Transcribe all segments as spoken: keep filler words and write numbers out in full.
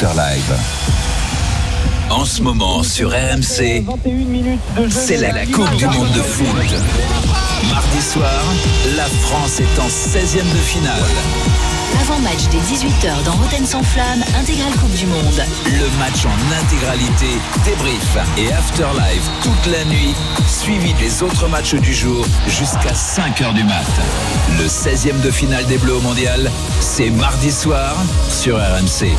Live. En ce moment sur R M C, c'est la, la Coupe du Monde de foot. Mardi soir, la France est en seizième de finale. Avant-match dès dix-huit heures dans Rotten sans flamme, intégrale Coupe du Monde. Le match en intégralité, débrief et after live toute la nuit, suivi des autres matchs du jour jusqu'à cinq heures du mat. Le seizième de finale des Bleus au Mondial, c'est mardi soir sur R M C.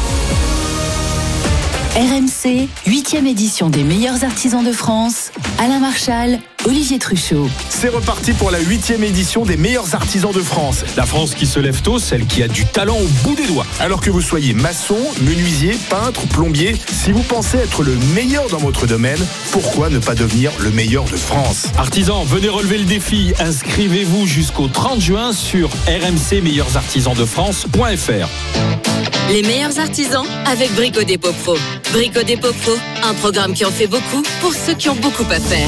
R M C, huitième édition des meilleurs artisans de France. Alain Marchal, Olivier Truchot. C'est reparti pour la huitième édition des meilleurs artisans de France. La France qui se lève tôt, celle qui a du talent au bout des doigts. Alors que vous soyez maçon, menuisier, peintre, plombier, si vous pensez être le meilleur dans votre domaine, pourquoi ne pas devenir le meilleur de France ? Artisans, venez relever le défi. Inscrivez-vous jusqu'au trente juin sur r m c meilleurs artisans de france point f r. Les meilleurs artisans avec Brico Dépôt Pro. Brico Dépôt Pro, un programme qui en fait beaucoup pour ceux qui ont beaucoup à faire.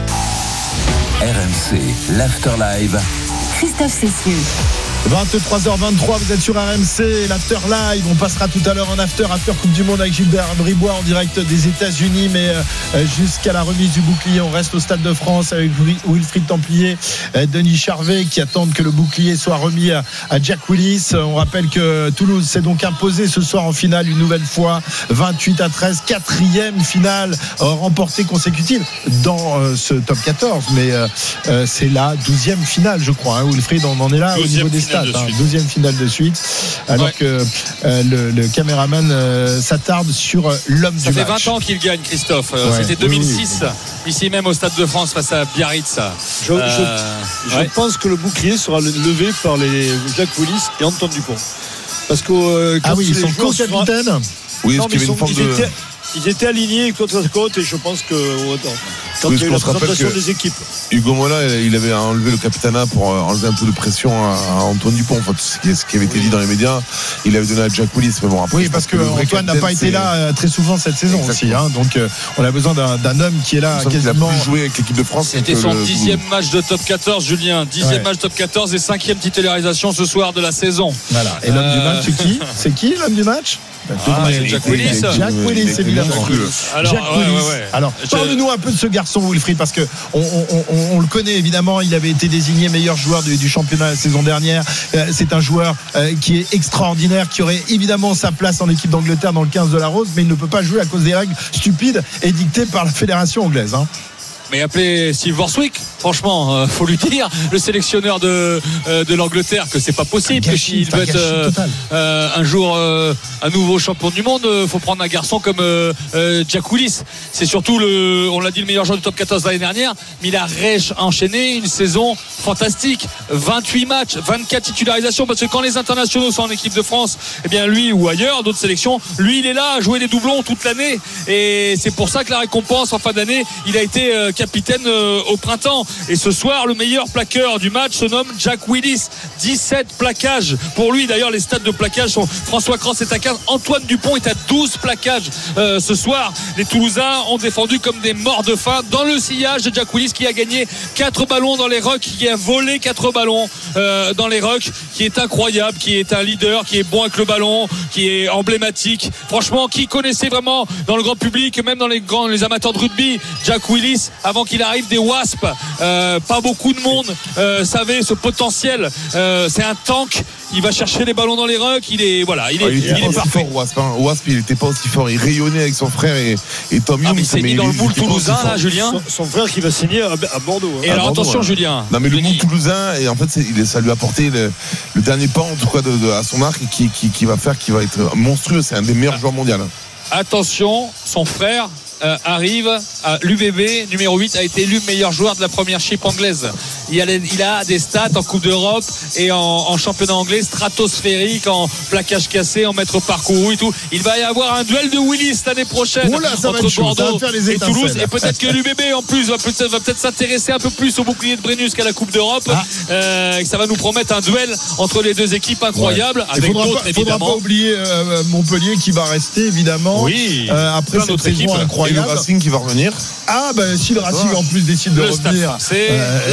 R M C, l'Afterlive. Christophe Cessieux. vingt-trois heures vingt-trois, vous êtes sur R M C, l'After Live. On passera tout à l'heure en After, After Coupe du Monde avec Gilbert Bribois en direct des États-Unis. Mais euh, jusqu'à la remise du bouclier, on reste au Stade de France avec Wilfried Templier, euh, Denis Charvet qui attendent que le bouclier soit remis à, à Jack Willis. On rappelle que Toulouse s'est donc imposé ce soir en finale une nouvelle fois, vingt-huit à treize, quatrième finale euh, remportée consécutive dans euh, ce top quatorze. Mais euh, euh, c'est la douzième finale, je crois. Hein, Wilfried, on en est là au niveau des stats. Hein, deuxième finale de suite, alors ouais. que euh, le, le caméraman euh, s'attarde sur euh, l'homme ça du match. Ça fait vingt ans qu'il gagne, Christophe. Euh, ouais. C'était deux mille six, oui, oui. Ici même au Stade de France face à Biarritz. Je, euh, je, ouais. je pense que le bouclier sera levé par les Jack Willis et Antoine Dupont. Parce que euh, ah oui, ils sont co-capitaines. Sera... Oui, non, mais ils, sont, ils, de... étaient, ils étaient alignés côte à côte et je pense que oh, quand oui, il y a eu la présentation des équipes. Hugo Mola, il avait enlevé le capitanat pour enlever un peu de pression à Antoine Dupont. Enfin, ce qui avait été dit dans les médias, il avait donné à Jack Willis. Mais bon, après, oui, parce que Antoine n'a pas été là très souvent cette saison. Exactement. Aussi. Hein, donc, euh, on a besoin d'un, d'un homme qui est là quasiment. Il a plus joué avec l'équipe de France. C'était son le... dixième match de top quatorze, Julien. Dixième ouais. match top quatorze et cinquième titularisation ce soir de la saison. Voilà. Et l'homme euh... du match, c'est qui ? C'est qui l'homme du match ? Ah, c'est Jack Willis. Jack Willis, évidemment. Alors, Jack ouais, Willis. Ouais, ouais. Alors, parle-nous un peu de ce garçon, Wilfried, parce que on, on, on, on le connaît évidemment. Il avait été désigné meilleur joueur du, du championnat la saison dernière. Euh, c'est un joueur euh, qui est extraordinaire, qui aurait évidemment sa place en équipe d'Angleterre dans le quinze de la Rose, mais il ne peut pas jouer à cause des règles stupides et dictées par la fédération anglaise. Hein. Mais appelez Steve Borswick, franchement, euh, faut lui dire, le sélectionneur de euh, de l'Angleterre, que c'est pas possible, que s'il veut être euh, euh, un jour euh, un nouveau champion du monde, euh, faut prendre un garçon comme euh, euh, Jack Willis. C'est surtout le, on l'a dit, le meilleur joueur du top quatorze l'année dernière, mais il a enchaîné une saison fantastique, vingt-huit matchs, vingt-quatre titularisations, parce que quand les internationaux sont en équipe de France, eh bien lui ou ailleurs, d'autres sélections, lui il est là à jouer des doublons toute l'année, et c'est pour ça que la récompense en fin d'année, il a été euh, capitaine euh, au printemps. Et ce soir, le meilleur plaqueur du match se nomme Jack Willis. dix-sept plaquages pour lui. D'ailleurs, les stats de plaquage sont François Cros est à quinze. Antoine Dupont est à douze plaquages euh, ce soir. Les Toulousains ont défendu comme des morts de faim dans le sillage de Jack Willis, qui a gagné quatre ballons dans les rucks, qui a volé quatre ballons euh, dans les rucks, qui est incroyable, qui est un leader, qui est bon avec le ballon, qui est emblématique. Franchement, qui connaissait vraiment dans le grand public, même dans les grands, les amateurs de rugby, Jack Willis, avant qu'il arrive des Wasps, euh, pas beaucoup de monde euh, savait ce potentiel. Euh, c'est un tank. Il va chercher les ballons dans les rucks. Il est voilà, il est, ah, il, il il est parfait. Fort, Wasp, hein. Wasp, il était pas aussi fort. Il rayonnait avec son frère et, et Tom Young. Ah, mais il s'est mis dans le moule toulousain là, Julien. Son, son frère qui va signer à, à Bordeaux. Hein. Et à alors Bordeaux, attention, hein. Julien. Non mais le moule toulousain, et en fait, c'est, il, ça lui a apporté le, le dernier pas en tout cas de, de, à son arc, qui, qui, qui va faire, qui va être monstrueux. C'est un des meilleurs ah. joueurs mondiaux. Hein. Attention, son frère. Euh, arrive à l'U V B numéro huit, a été élu meilleur joueur de la première chip anglaise. Il a, il a des stats en Coupe d'Europe et en, en championnat anglais stratosphérique, en plaquage cassé, en mètres parcourus et tout. Il va y avoir un duel de Willis l'année prochaine Oula, entre Bordeaux et Toulouse, et peut-être que l'U V B en plus va peut-être, va peut-être s'intéresser un peu plus au bouclier de Brennus qu'à la Coupe d'Europe. Ah. Euh, et ça va nous promettre un duel entre les deux équipes incroyable, ouais. Avec d'autres pas, évidemment. Il ne faudra pas oublier euh, Montpellier qui va rester évidemment oui. euh, après cette saison incroyable. Et le Racing qui va revenir. Ah ben si le Racing en plus décide de le revenir, c'est euh, La Rochelle,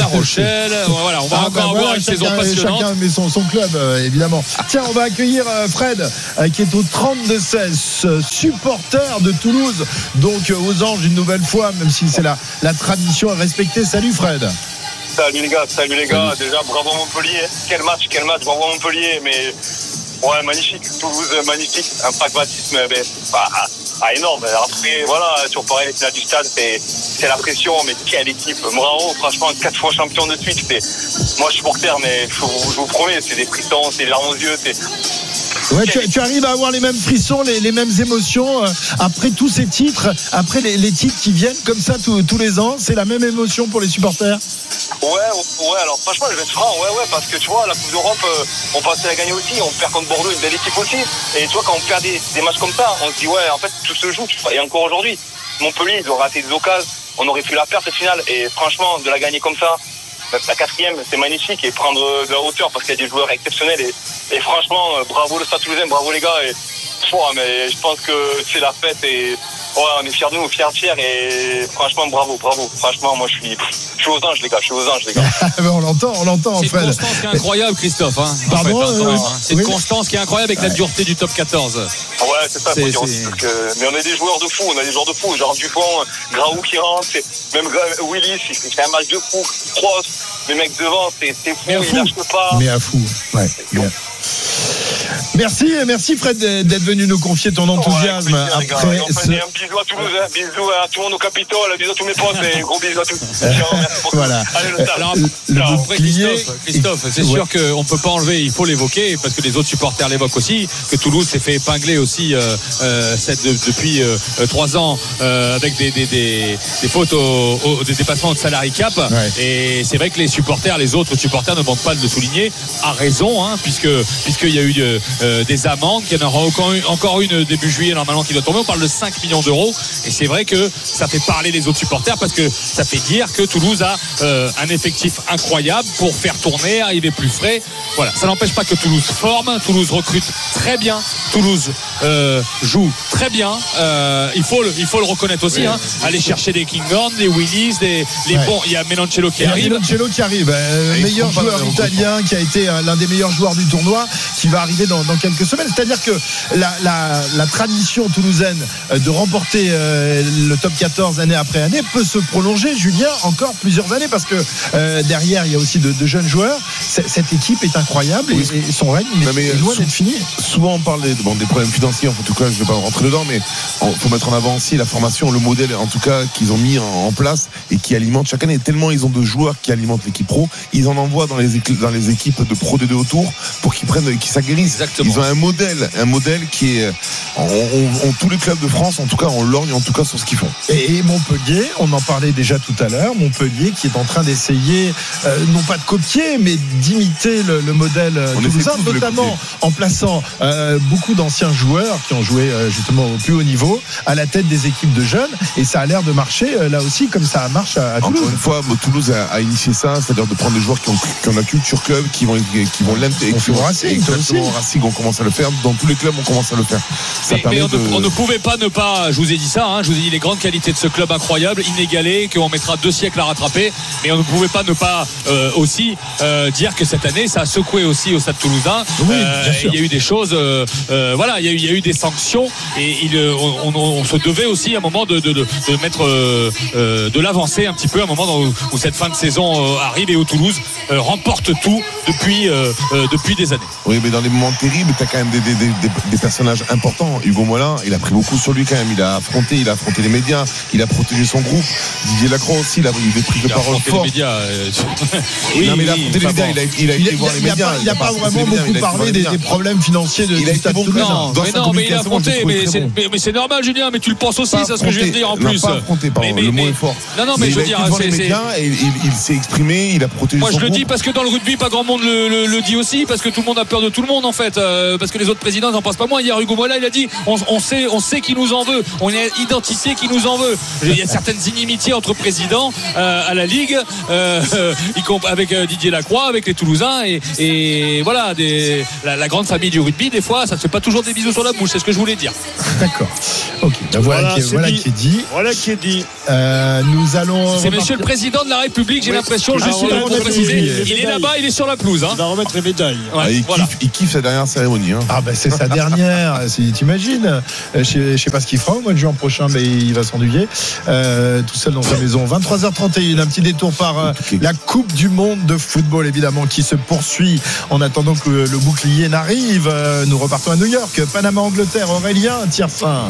Rochelle. Voilà, on va Ah, encore bah, avoir voilà, une chacun, saison passionnante. Chacun met son, son club, euh, évidemment. Tiens, on va accueillir euh, Fred, euh, qui est au trente-deux seize, euh, supporter de Toulouse, donc euh, aux Anges une nouvelle fois, même si c'est la, la tradition à respecter. Salut Fred. Salut les gars, salut les gars. Déjà, bravo Montpellier. Quel match, quel match, bravo Montpellier. Mais ouais, magnifique. Toulouse, magnifique. Un pragmatisme, mais pas ah, énorme. Après, voilà, sur pareil, les finales du stade, c'est, c'est la pression. Mais quelle équipe. Bravo, franchement, quatre fois champion de suite. C'est, moi, je suis supporter, mais je, je vous promets, c'est des frissons, c'est des larmes aux yeux. C'est, Ouais, tu, tu arrives à avoir les mêmes frissons, les, les mêmes émotions euh, après tous ces titres, après les, les titres qui viennent comme ça tous, tous les ans. C'est la même émotion pour les supporters. Ouais, ouais, alors franchement, je vais être franc, ouais, ouais, parce que tu vois, la Coupe d'Europe, euh, on pensait la gagner aussi, on perd contre Bordeaux, une belle équipe aussi. Et tu vois, quand on perd des, des matchs comme ça, on se dit, ouais, en fait, tout se joue. Et encore aujourd'hui, Montpellier, ils ont raté des occasions, on aurait pu la perdre cette finale. Et franchement, de la gagner comme ça, la quatrième, c'est magnifique, et prendre de la hauteur parce qu'il y a des joueurs exceptionnels. Et, et franchement, bravo le Stade Toulousain, bravo les gars. Et, ouais, mais je pense que c'est la fête et ouais, on est fiers de nous, fiers, fiers. Et franchement, bravo, bravo. Franchement, moi, je suis, je suis aux anges, les gars. Je suis aux anges, les gars. on l'entend, on l'entend. C'est Fred. une constance qui est incroyable, Christophe. Hein, Pardon, en fait, hein, quand euh, même, hein. C'est oui. une constance qui est incroyable avec ouais. la dureté du top quatorze. Ouais, c'est ça. C'est, faut dire c'est... aussi, parce que, mais on a des joueurs de fou. On a des joueurs de fou. Genre Dupont, Graou qui rentre, c'est, même Willis, il fait un match de fou. Cross, les mecs devant, c'est, c'est fou. Mais à ils fou. lâchent pas. Mais à fou. Ouais. Mais à... Merci, merci Fred d'être venu nous confier ton enthousiasme. Ouais, après ce... ce... Un bisou à Toulouse, hein. Bisous à tout le monde au Capitole, bisous à tous mes potes et gros bisous à tous. Voilà. Allez, le stade. Alors, le alors, après, Christophe, Christophe c'est ouais. sûr qu'on ne peut pas enlever, il faut l'évoquer parce que les autres supporters l'évoquent aussi, que Toulouse s'est fait épingler aussi euh, euh, cette, de, depuis euh, trois ans euh, avec des, des, des, des fautes au, au, des dépassements de salary cap. Ouais. Et c'est vrai que les supporters, les autres supporters ne manquent pas de le souligner, à raison, hein, puisque puisqu'il y a eu euh, euh, des amendes, qu'il y en aura encore une, encore une début juillet normalement qui doit tomber. On parle de cinq millions d'euros et c'est vrai que ça fait parler les autres supporters parce que ça fait dire que Toulouse a euh, un effectif incroyable pour faire tourner, arriver plus frais. Voilà, ça n'empêche pas que Toulouse forme, Toulouse recrute très bien, Toulouse euh, joue très bien. Euh, il faut le, il faut le reconnaître aussi. Oui, hein. Aller chercher des Kinghorn, des Willis, des les ouais. bons. Il y a Menoncello qui et arrive. Menoncello qui arrive, euh, meilleur joueur italien qui a été euh, l'un des meilleurs joueurs du tournoi, qui va arriver dans, dans quelques semaines. C'est-à-dire que la, la, la tradition toulousaine de remporter euh, le top quatorze année après année peut se prolonger, Julien, encore plusieurs années, parce que euh, derrière il y a aussi de, de jeunes joueurs. C- cette équipe est incroyable oui. et, et son règne il est, est loin d'être fini. Souvent on parle des, bon, des problèmes financiers, en tout cas je ne vais pas rentrer dedans, mais il faut mettre en avant aussi la formation, le modèle en tout cas qu'ils ont mis en, en place et qui alimente chaque année. Tellement ils ont de joueurs qui alimentent l'équipe pro, ils en envoient dans les, dans les équipes de Pro D deux autour pour qu'ils prennent, qu'ils s'aguerrissent. Exactement. Ils ont un modèle, un modèle qui est, on, on, on, tous les clubs de France, en tout cas, on lorgne en tout cas sur ce qu'ils font. Et, et Montpellier, on en parlait déjà tout à l'heure, Montpellier qui est en train d'essayer, euh, non pas de copier, mais d'imiter le, le modèle toulousain, notamment en plaçant euh, beaucoup d'anciens joueurs qui ont joué euh, justement au plus haut niveau à la tête des équipes de jeunes, et ça a l'air de marcher euh, là aussi comme ça marche à, à Toulouse. Encore une fois, Toulouse a, a initié ça, c'est-à-dire de prendre des joueurs qui ont, qui ont la culture club, qui vont, qui vont l'intégrer. On fait Racing, exactement, Racing, on commence à le faire. Dans tous les clubs, on commence à le faire. Ça mais, mais on, de... ne, on ne pouvait pas ne pas, je vous ai dit ça, hein, je vous ai dit les grandes qualités de ce club incroyable, inégalé, qu'on mettra deux siècles à rattraper, mais on ne pouvait pas ne pas euh, aussi euh, dire que cette année, ça a secoué aussi au Stade Toulousain. Oui, euh, il y a eu des choses, euh, euh, voilà, il y, a eu, il y a eu des sanctions et il, on, on, on se devait aussi à un moment de, de, de, de mettre euh, euh, de l'avancée un petit peu, à un moment où, où cette fin de saison euh, arrive et où Toulouse euh, remporte tout depuis, euh, euh, depuis des années. Oui, mais dans les moments terribles, tu as quand même des, des, des, des personnages importants. Hugo Mollin, il a pris beaucoup sur lui quand même. Il a affronté, il a affronté les médias, il a protégé son groupe. Didier Lacroix aussi, il a eu des prises de parole fortes. Les médias, euh, oui, non, mais il a affronté les médias, il a, il a été voir les médias. Il n'a pas vraiment beaucoup parlé des, des problèmes financiers de, il du Stade Toulousain. Non, mais non, mais il a affronté. Mais c'est, mais, mais c'est normal, Julien, mais tu le penses aussi, c'est ce que je viens de dire en plus. Pas affronté, pardon, mais, mais, le mot mais, est fort. Non, non, mais, mais je veux dire, c'est, c'est... Et il, il, il s'est exprimé, il a protégé Moi, son je le groupe. dis parce que dans le rugby, pas grand monde le, le, le dit aussi, parce que tout le monde a peur de tout le monde en fait. euh, parce que les autres présidents n'en pensent pas moins. Hier, Hugo Mola, il a dit on, on sait, on sait qui nous en veut, on a identifié qui nous en veut. Il y a certaines inimitiés entre présidents euh, à la Ligue, euh, euh, avec euh, Didier Lacroix, avec les Toulousains et, et voilà, des, la, la grande famille du rugby. Des fois, ça ne fait pas toujours des bisous sur la bouche. C'est ce que je voulais dire. D'accord. Ok. Ben voilà, voilà, qui, est, voilà qui est dit. Voilà qui est dit. Euh, nous allons. C'est repartir... Monsieur le Président de la République. J'ai oui. l'impression, je suis pour préciser, il est là-bas, il est sur la pelouse. Hein. Il va remettre les médailles. Ouais, ah, il, voilà. kiffe, il kiffe sa dernière cérémonie. Hein. Ah ben c'est sa dernière. T'imagines? Je ne sais pas ce qu'il fera au mois de juin prochain, mais il va s'ennuyer euh, tout seul dans sa maison. vingt-trois heures trente et un, un petit détour par euh, la Coupe du Monde de football, évidemment, qui se poursuit en attendant que le, le bouclier n'arrive. Euh, nous repartons à New York. Panama, Angleterre. Aurélien, tiers fin.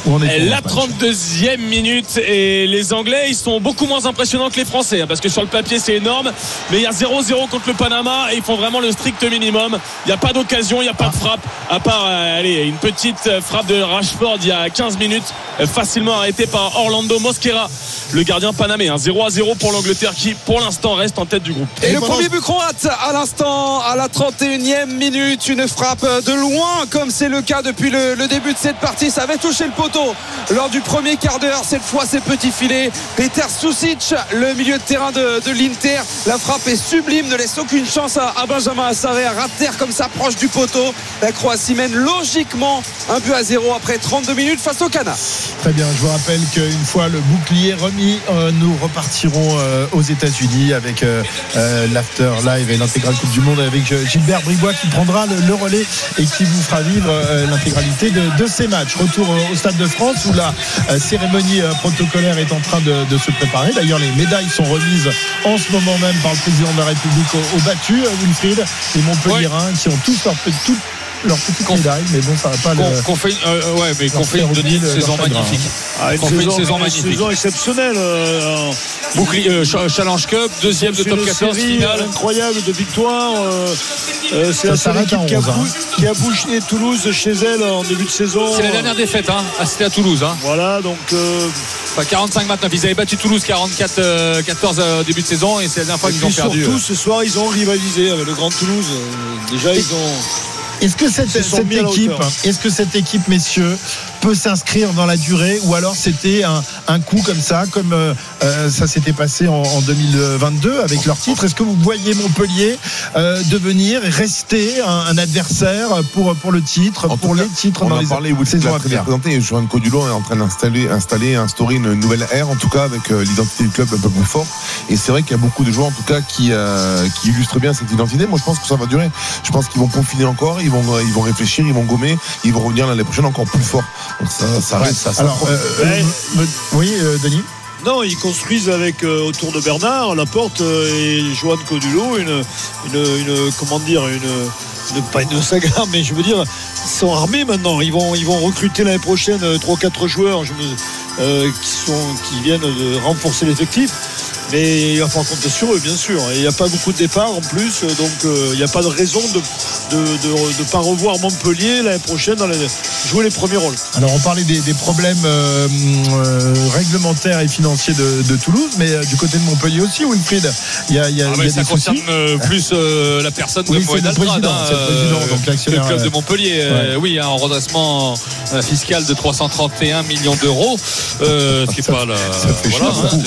La trente-deuxième minute et les Anglais, ils sont beaucoup moins impressionnants que les Français, hein, parce que sur le papier c'est énorme, mais il y a zéro zéro contre le Panama et ils font vraiment le strict minimum. Il n'y a pas d'occasion, il n'y a pas de frappe, à part euh, allez, une petite frappe de Rashford il y a quinze minutes, euh, facilement arrêtée par Orlando Mosquera, le gardien panaméen. zéro à zéro pour l'Angleterre qui pour l'instant reste en tête du groupe. Et, et le premier but croate à l'instant, à la trente et unième minute, une frappe de loin comme c'est le cas depuis le, le début de cette partie. Ça avait touché le poteau lors du premier quart d'heure. Cette fois c'est petit filet. Peter Susic, le milieu de terrain de, de l'Inter, la frappe est sublime, ne laisse aucune chance à, à Benjamin Assaré à rat terre comme ça proche du poteau. La Croatie mène logiquement un but à zéro après trente-deux minutes face au Ghana. Très bien, je vous rappelle qu'une fois le bouclier remis, euh, nous repartirons euh, aux États-Unis avec euh, euh, l'After Live et l'intégrale Coupe du Monde avec euh, Gilbert Bribois qui prendra le, le relais et qui vous fera vivre euh, l'intégralité de, de ces matchs. Retour euh, au Stade de France où la euh, cérémonie euh, protocolaire est en train de, de se préparer. D'ailleurs, les médailles sont remises en ce moment même par le président de la République au, au battu, euh, Wilfried, et Montpellierin, oui. qui ont tous leur tout, leur petite médaille, mais bon, ça va pas qu'on, le. Qu'on fait, euh, ouais, mais qu'on fait une, Denis, une saison magnifique. Ah, une, saison, une saison magnifique. Une saison exceptionnelle. Euh, Bouclier, euh, Challenge Cup, deuxième de top quatorze finale. Incroyable de victoire. Euh, euh, c'est ça la seule équipe qui a, bou- qui a bouché Toulouse chez elle en début de saison. C'est la dernière défaite, hein. Ah, c'était à Toulouse. Hein. Voilà, donc. Euh, Enfin, quarante-cinq vingt-neuf, ils avaient battu Toulouse quarante-quatre quatorze au début de saison et c'est la dernière fois qu'ils ont perdu. Surtout ce soir, ils ont rivalisé avec le Grand Toulouse. Déjà, ils ont. Est-ce que cette, cette équipe, est-ce que cette équipe, messieurs, peut s'inscrire dans la durée ou alors c'était un, un coup comme ça, comme euh, ça s'était passé en, en deux mille vingt-deux avec leur titre? Est-ce que vous voyez Montpellier euh, devenir et rester un, un adversaire pour, pour le titre, en pour les cas, titres on dans a les parlé, saisons à venir? Johan Codulon est en train d'installer, installer, instaurer une nouvelle ère, en tout cas avec euh, l'identité du club un peu plus forte. Et c'est vrai qu'il y a beaucoup de joueurs, en tout cas, qui, euh, qui illustrent bien cette identité. Moi, je pense que ça va durer. Je pense qu'ils vont peaufiner encore, ils vont, ils vont réfléchir, ils vont gommer, ils vont revenir l'année prochaine encore plus fort. Donc ça, ça reste, ouais. ça. Alors, euh, euh, euh, oui, euh, Denis. Non, ils construisent avec euh, autour de Bernard Laporte euh, et Johan Codulot une, une, une, comment dire, une, une, pas une saga, mais je veux dire, ils sont armés maintenant. Ils vont, ils vont recruter l'année prochaine trois ou quatre joueurs je me, euh, qui sont, qui viennent de renforcer l'effectif. Mais il va falloir compter sur eux, bien sûr. Et il n'y a pas beaucoup de départs en plus, donc euh, il n'y a pas de raison de ne de, de, de pas revoir Montpellier l'année prochaine dans les, jouer les premiers rôles. Alors on parlait des, des problèmes euh, euh, réglementaires et financiers de, de Toulouse, mais euh, du côté de Montpellier aussi, Wilfried, il y a, y a, ah y a ça des concerne soucis. Euh, plus euh, la personne oui, de Mohamed Altrad, hein, c'est le président, donc l'actionnaire, le club de Montpellier. Ouais. Euh, oui, un hein, redressement euh, fiscal de trois cent trente et un millions d'euros, euh, ce qui n'est pas la. Voilà, hein,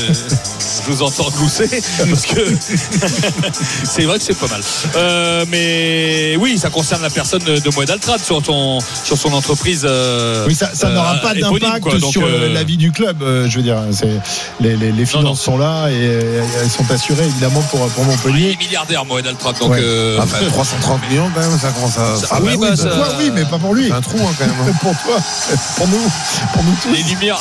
je vous entends glousser. Parce que c'est vrai que c'est pas mal. Euh, mais oui, ça concerne la personne de Mohamed Altrad sur son sur son entreprise. Euh, oui, ça, ça euh, n'aura pas éponyme, d'impact quoi, donc, sur euh, la vie du club. Euh, je veux dire, c'est, les, les, les finances non, non. sont là et euh, elles sont assurées évidemment pour pour Montpellier. Il est milliardaire Mohamed Altrad, donc ouais. euh, enfin, trois cent trente millions quand même, ça commence à. Ça, ah, oui, bah, oui, ça... Toi, oui, mais pas pour lui. C'est un trou hein, quand même. Pour toi, pour nous, pour nous tous. Les lumières,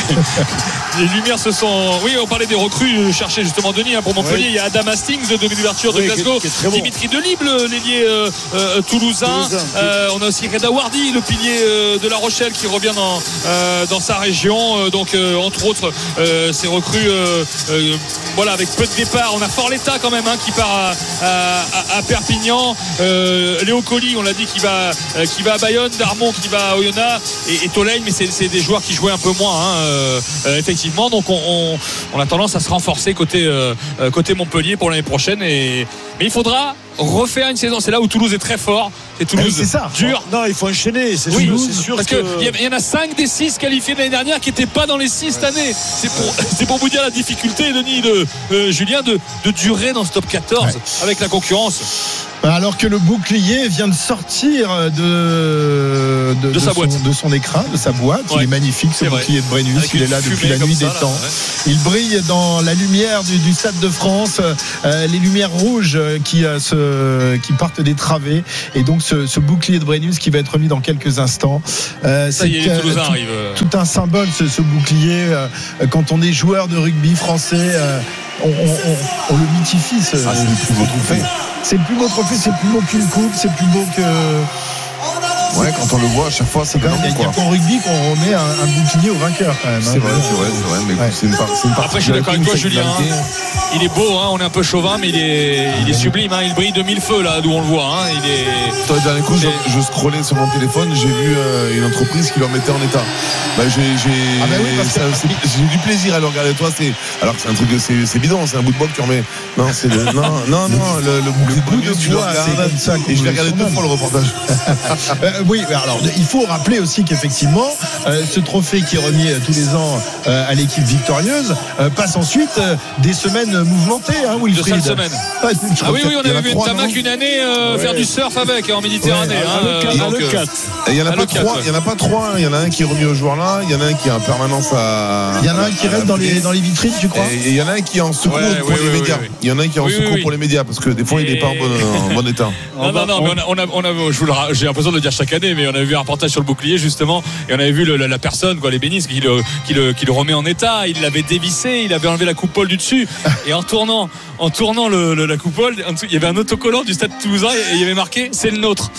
les lumières se sont. Oui, on parlait des recrues cherchées justement Denis hein, pour Montpellier. Oui. Il y a Adam Hastings de l'ouverture de oui, Glasgow, qui est, qui est Dimitri bon. Delibes, l'ailier euh, euh, toulousain. toulousain euh, on a aussi Reda Wardi, le pilier euh, de La Rochelle, qui revient dans, euh, dans sa région. Euh, donc, euh, entre autres, euh, ces recrues, euh, euh, voilà, avec peu de départ. On a Forletta quand même, hein, qui part à, à, à Perpignan. Euh, Léo Colli, on l'a dit, qui va, euh, qui va à Bayonne. Darmon qui va à Oyonnax et, et Tolègne, mais c'est, c'est des joueurs qui jouaient un peu moins, hein, euh, euh, effectivement. Donc, on, on, on a tendance à se renforcer côté, euh, côté Montpellier pour l'année prochaine et, Mais il faudra refaire une saison. C'est là où Toulouse est très fort. C'est Toulouse oui, c'est ça. dur. Non, il faut enchaîner. C'est oui, sûr, c'est sûr parce qu'il que... y, y en a cinq des six qualifiés de l'année dernière qui n'étaient pas dans les six cette année. C'est pour, c'est pour vous dire la difficulté, Denis, de euh, Julien, de, de durer dans ce top quatorze ouais. avec la concurrence. Alors que le bouclier vient de sortir de, de, de, de, sa son, boîte. de son écran, de sa boîte. Ouais. Il est magnifique, ce c'est bouclier vrai. de Brennus. Avec il est là depuis la nuit ça, des là, temps. Ouais. Il brille dans la lumière du, du Stade de France, euh, les lumières rouges qui, euh, se, qui partent des travées. Et donc ce, ce bouclier de Brennus qui va être remis dans quelques instants. Euh, ça c'est y est, les Toulousains tout, arrivent. Tout un symbole, ce, ce bouclier. Euh, quand on est joueur de rugby français, euh, on, on, on, on le mythifie. Ce, ah, c'est le plus beau trophée. C'est le plus beau trophée, c'est plus beau qu'une coupe, c'est plus beau que. Ouais, quand on le voit à chaque fois, c'est quand même. Il n'y a qu'en rugby qu'on remet un, un bouclier au vainqueur quand même. C'est hein, vrai, c'est vrai, c'est vrai. Mais ouais. c'est une, par, c'est une Après, je suis d'accord avec toi, Julien. Hein. Il est beau, hein, on est un peu chauvin, mais il est, il est sublime. Hein, il brille de mille feux là, d'où on le voit. Hein, il est. Toi, le dernier coup, je, je scrollais sur mon téléphone, j'ai vu euh, une entreprise qui leur mettait en état. Bah, j'ai, j'ai, ah bah oui, parce ça, que... j'ai du plaisir à le regarder. Toi, c'est alors que c'est un truc, de, c'est, c'est bidon, c'est un bout de bois que tu remets. Non, c'est le, non, non, non, le, le, le bout de bois, c'est comme ça. Et je l'ai regardé deux fois le reportage. euh, oui, alors il faut rappeler aussi qu'effectivement, euh, ce trophée qui est remis euh, tous les ans euh, à l'équipe victorieuse euh, passe ensuite euh, des semaines mouvementées. Hein, Wilfried. De semaine. Ah, ah oui, oui, on avait vu une Tamac une année euh, ouais. faire du surf avec en Méditerranée. Ouais, hein, euh, le, donc, le quatre. Il n'y en a pas trois. Il y en a pas trois. Il y en a un qui est remis aux joueurs là. Il y en a un qui est en permanence à. Il y en a un qui reste dans les dans les vitrines, tu crois? Et il y en a un qui est en secours ouais, pour oui, les oui, médias. Oui, oui. Il y en a un qui est en oui, secours oui. pour les médias parce que des fois il n'est pas en bon, en bon état. Non, non, non, mais on a, on a, on a, je vous le, j'ai l'impression de le dire chaque année, mais on avait vu un reportage sur le bouclier justement, et on avait vu le, la, la personne, quoi, les bénisses, qui le, qui le, qui le remet en état. Il l'avait dévissé, il avait enlevé la coupole du dessus, et en tournant, en tournant le, le, la coupole, en dessous, il y avait un autocollant du Stade Toulousain et il y avait marqué "C'est le nôtre".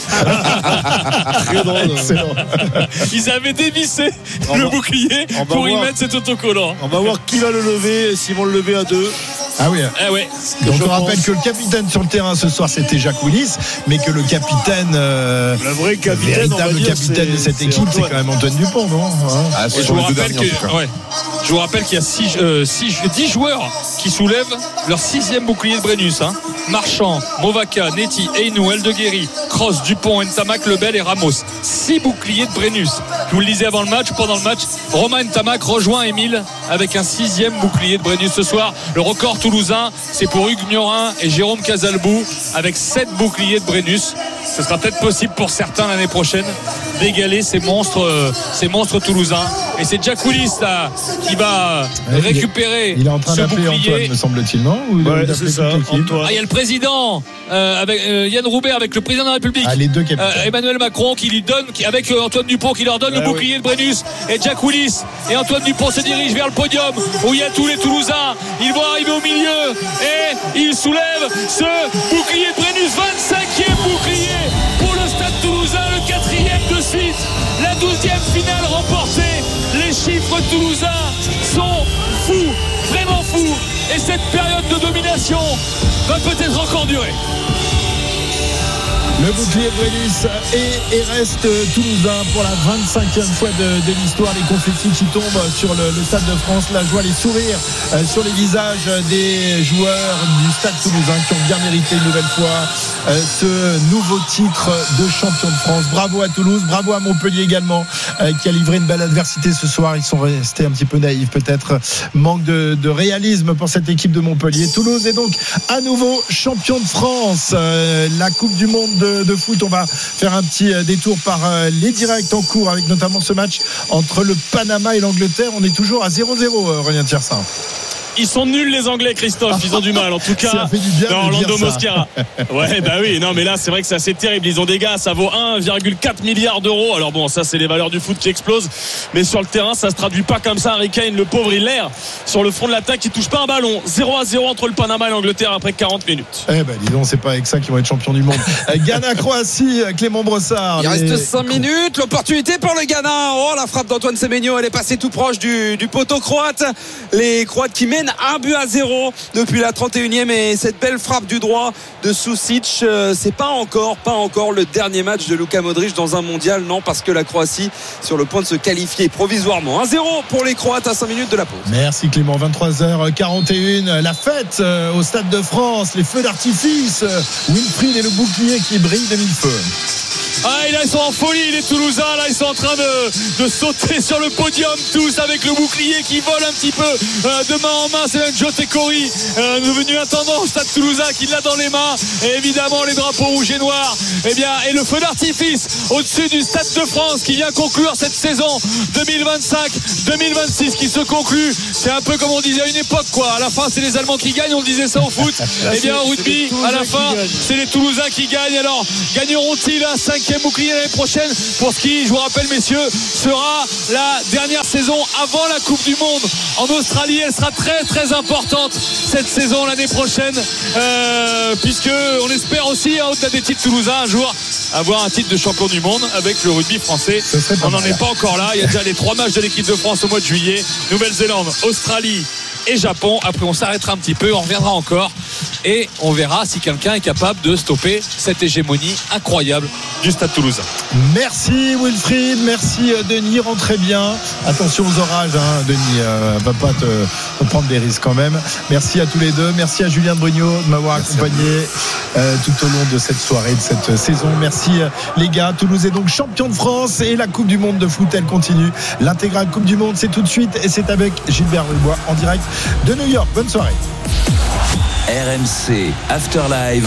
Ils avaient dévissé on le va, bouclier pour voir, y mettre cet autocollant. On va voir qui va le lever, s'ils vont le lever à deux. Ah oui. Eh ouais. Donc je on pense. rappelle que le capitaine sur le terrain ce soir c'était Jacques Willis, mais que le capitaine, euh, le vrai capitaine, le véritable dire, capitaine c'est, de cette c'est équipe, Antoine. c'est quand même Antoine Dupont, non hein ah, je, vous rappelle que, ouais. je vous rappelle qu'il y a six, euh, six, dix joueurs qui soulèvent leur sixième bouclier de Brennus. Hein. Marchand, Movaca, Neti, Einou, Eldeguerri, Cross, Dupont, Ntamak, Lebel et Ramos. Six boucliers de Brennus. Je vous le disais avant le match ou pendant le match, Romain Ntamak rejoint Émile avec un sixième bouclier de Brennus ce soir. Le record toulousain, c'est pour Hugues Miorin et Jérôme Casalbou avec sept boucliers de Brennus. Ce sera peut-être possible pour certains l'année prochaine d'égaler ces monstres, euh, ces monstres toulousains. Et c'est Jack Willis là, qui va ouais, récupérer il est, il est en train ce d'appeler bouclier. Antoine, me semble-t-il, non Ou ouais, c'est ça, Antoine. Ah, il y a le président euh, avec euh, Yann Roubert avec le président de la République. Ah, les deux euh, Emmanuel Macron qui lui donne, qui, avec euh, Antoine Dupont qui leur donne ah, le bouclier oui. de Brennus. Et Jack Willis et Antoine Dupont se dirigent vers le podium où il y a tous les Toulousains. Ils vont arriver au milieu et ils soulèvent ce bouclier de Brennus. vingt-cinquième bouclier pour le Stade Toulousain, le quatrième de suite. La douzième finale remportée. Les chiffres toulousains sont fous, vraiment fous. Et cette période de domination va peut-être encore durer. Le bouclier de Brennus et, et reste toulousain pour la vingt-cinquième fois de, de l'histoire. Les confettis qui tombent sur le, le Stade de France, la joie, les sourires euh, sur les visages des joueurs du Stade toulousain qui ont bien mérité une nouvelle fois euh, ce nouveau titre de champion de France. Bravo à Toulouse, bravo à Montpellier également euh, qui a livré une belle adversité ce soir. Ils sont restés un petit peu naïfs peut-être, manque de, de réalisme pour cette équipe de Montpellier. Toulouse est donc à nouveau champion de France. Euh, la Coupe du Monde de de foot, on va faire un petit détour par les directs en cours avec notamment ce match entre le Panama et l'Angleterre. On est toujours à zéro zéro, Aurélien Tiersin. Ils sont nuls les Anglais, Christophe, ils ont du mal en tout cas. Ça fait du bien dans de Orlando dire Mosquera. Ouais, bah oui, non mais là c'est vrai que c'est assez terrible. Ils ont des gars, ça vaut un virgule quatre milliard d'euros. Alors bon, ça c'est les valeurs du foot qui explosent, mais sur le terrain ça se traduit pas comme ça. Harry Kane, le pauvre, il l'air sur le front de l'attaque, il touche pas un ballon. zéro à zéro entre le Panama et l'Angleterre après quarante minutes. Eh ben dis donc, c'est pas avec ça qu'ils vont être champions du monde. Ghana Croatie, Clément Brossard. Il mais... reste cinq minutes, l'opportunité pour le Ghana. Oh, la frappe d'Antoine Semenyo, elle est passée tout proche du, du poteau croate. Les Croates qui méritent mène un but à zéro depuis la trente et unième et cette belle frappe du droit de Susic, euh, c'est pas encore, pas encore le dernier match de Luka Modric dans un mondial, non, parce que la Croatie sur le point de se qualifier provisoirement. un zéro pour les Croates à cinq minutes de la pause. Merci Clément. vingt-trois heures quarante et une, la fête au Stade de France, les feux d'artifice, Wilfried et le bouclier qui brille de mille feux. Ah, et là ils sont en folie les Toulousains, là ils sont en train de, de sauter sur le podium tous avec le bouclier qui vole un petit peu euh, de main en main. C'est même Joe Tekori, euh, devenu intendant au Stade Toulousain, qui l'a dans les mains, et évidemment les drapeaux rouges et noirs, et bien, et le feu d'artifice au-dessus du Stade de France qui vient conclure cette saison deux mille vingt-cinq deux mille vingt-six qui se conclut. C'est un peu comme on disait à une époque, quoi. À la fin c'est les Allemands qui gagnent, on disait ça au foot. Et bien en rugby, à la fin c'est les Toulousains qui gagnent. Alors gagneront-ils un cinquième bouclier l'année prochaine pour ce qui, je vous rappelle messieurs, sera la dernière saison avant la Coupe du Monde en Australie. Elle sera très très importante cette saison l'année prochaine, euh, puisque on espère aussi, hein, au-delà des titres toulousains, un jour avoir un titre de champion du monde avec le rugby français. On n'en est pas encore là. Il y a déjà les trois matchs de l'équipe de France au mois de juillet: Nouvelle-Zélande, Australie et Japon. Après on s'arrêtera un petit peu, on reviendra encore et on verra si quelqu'un est capable de stopper cette hégémonie incroyable du Stade Toulousain. Merci Wilfried, merci Denis, rentrez bien. Attention aux orages, hein, Denis, euh, va pas te, te prendre des risques quand même. Merci à tous les deux, merci à Julien Brugnaud de m'avoir merci accompagné euh, tout au long de cette soirée, de cette saison. Merci euh, les gars. Toulouse est donc champion de France et la Coupe du Monde de foot, elle continue. L'intégrale Coupe du Monde, c'est tout de suite et c'est avec Gilbert Bribois en direct de New York. Bonne soirée. R M C After Live,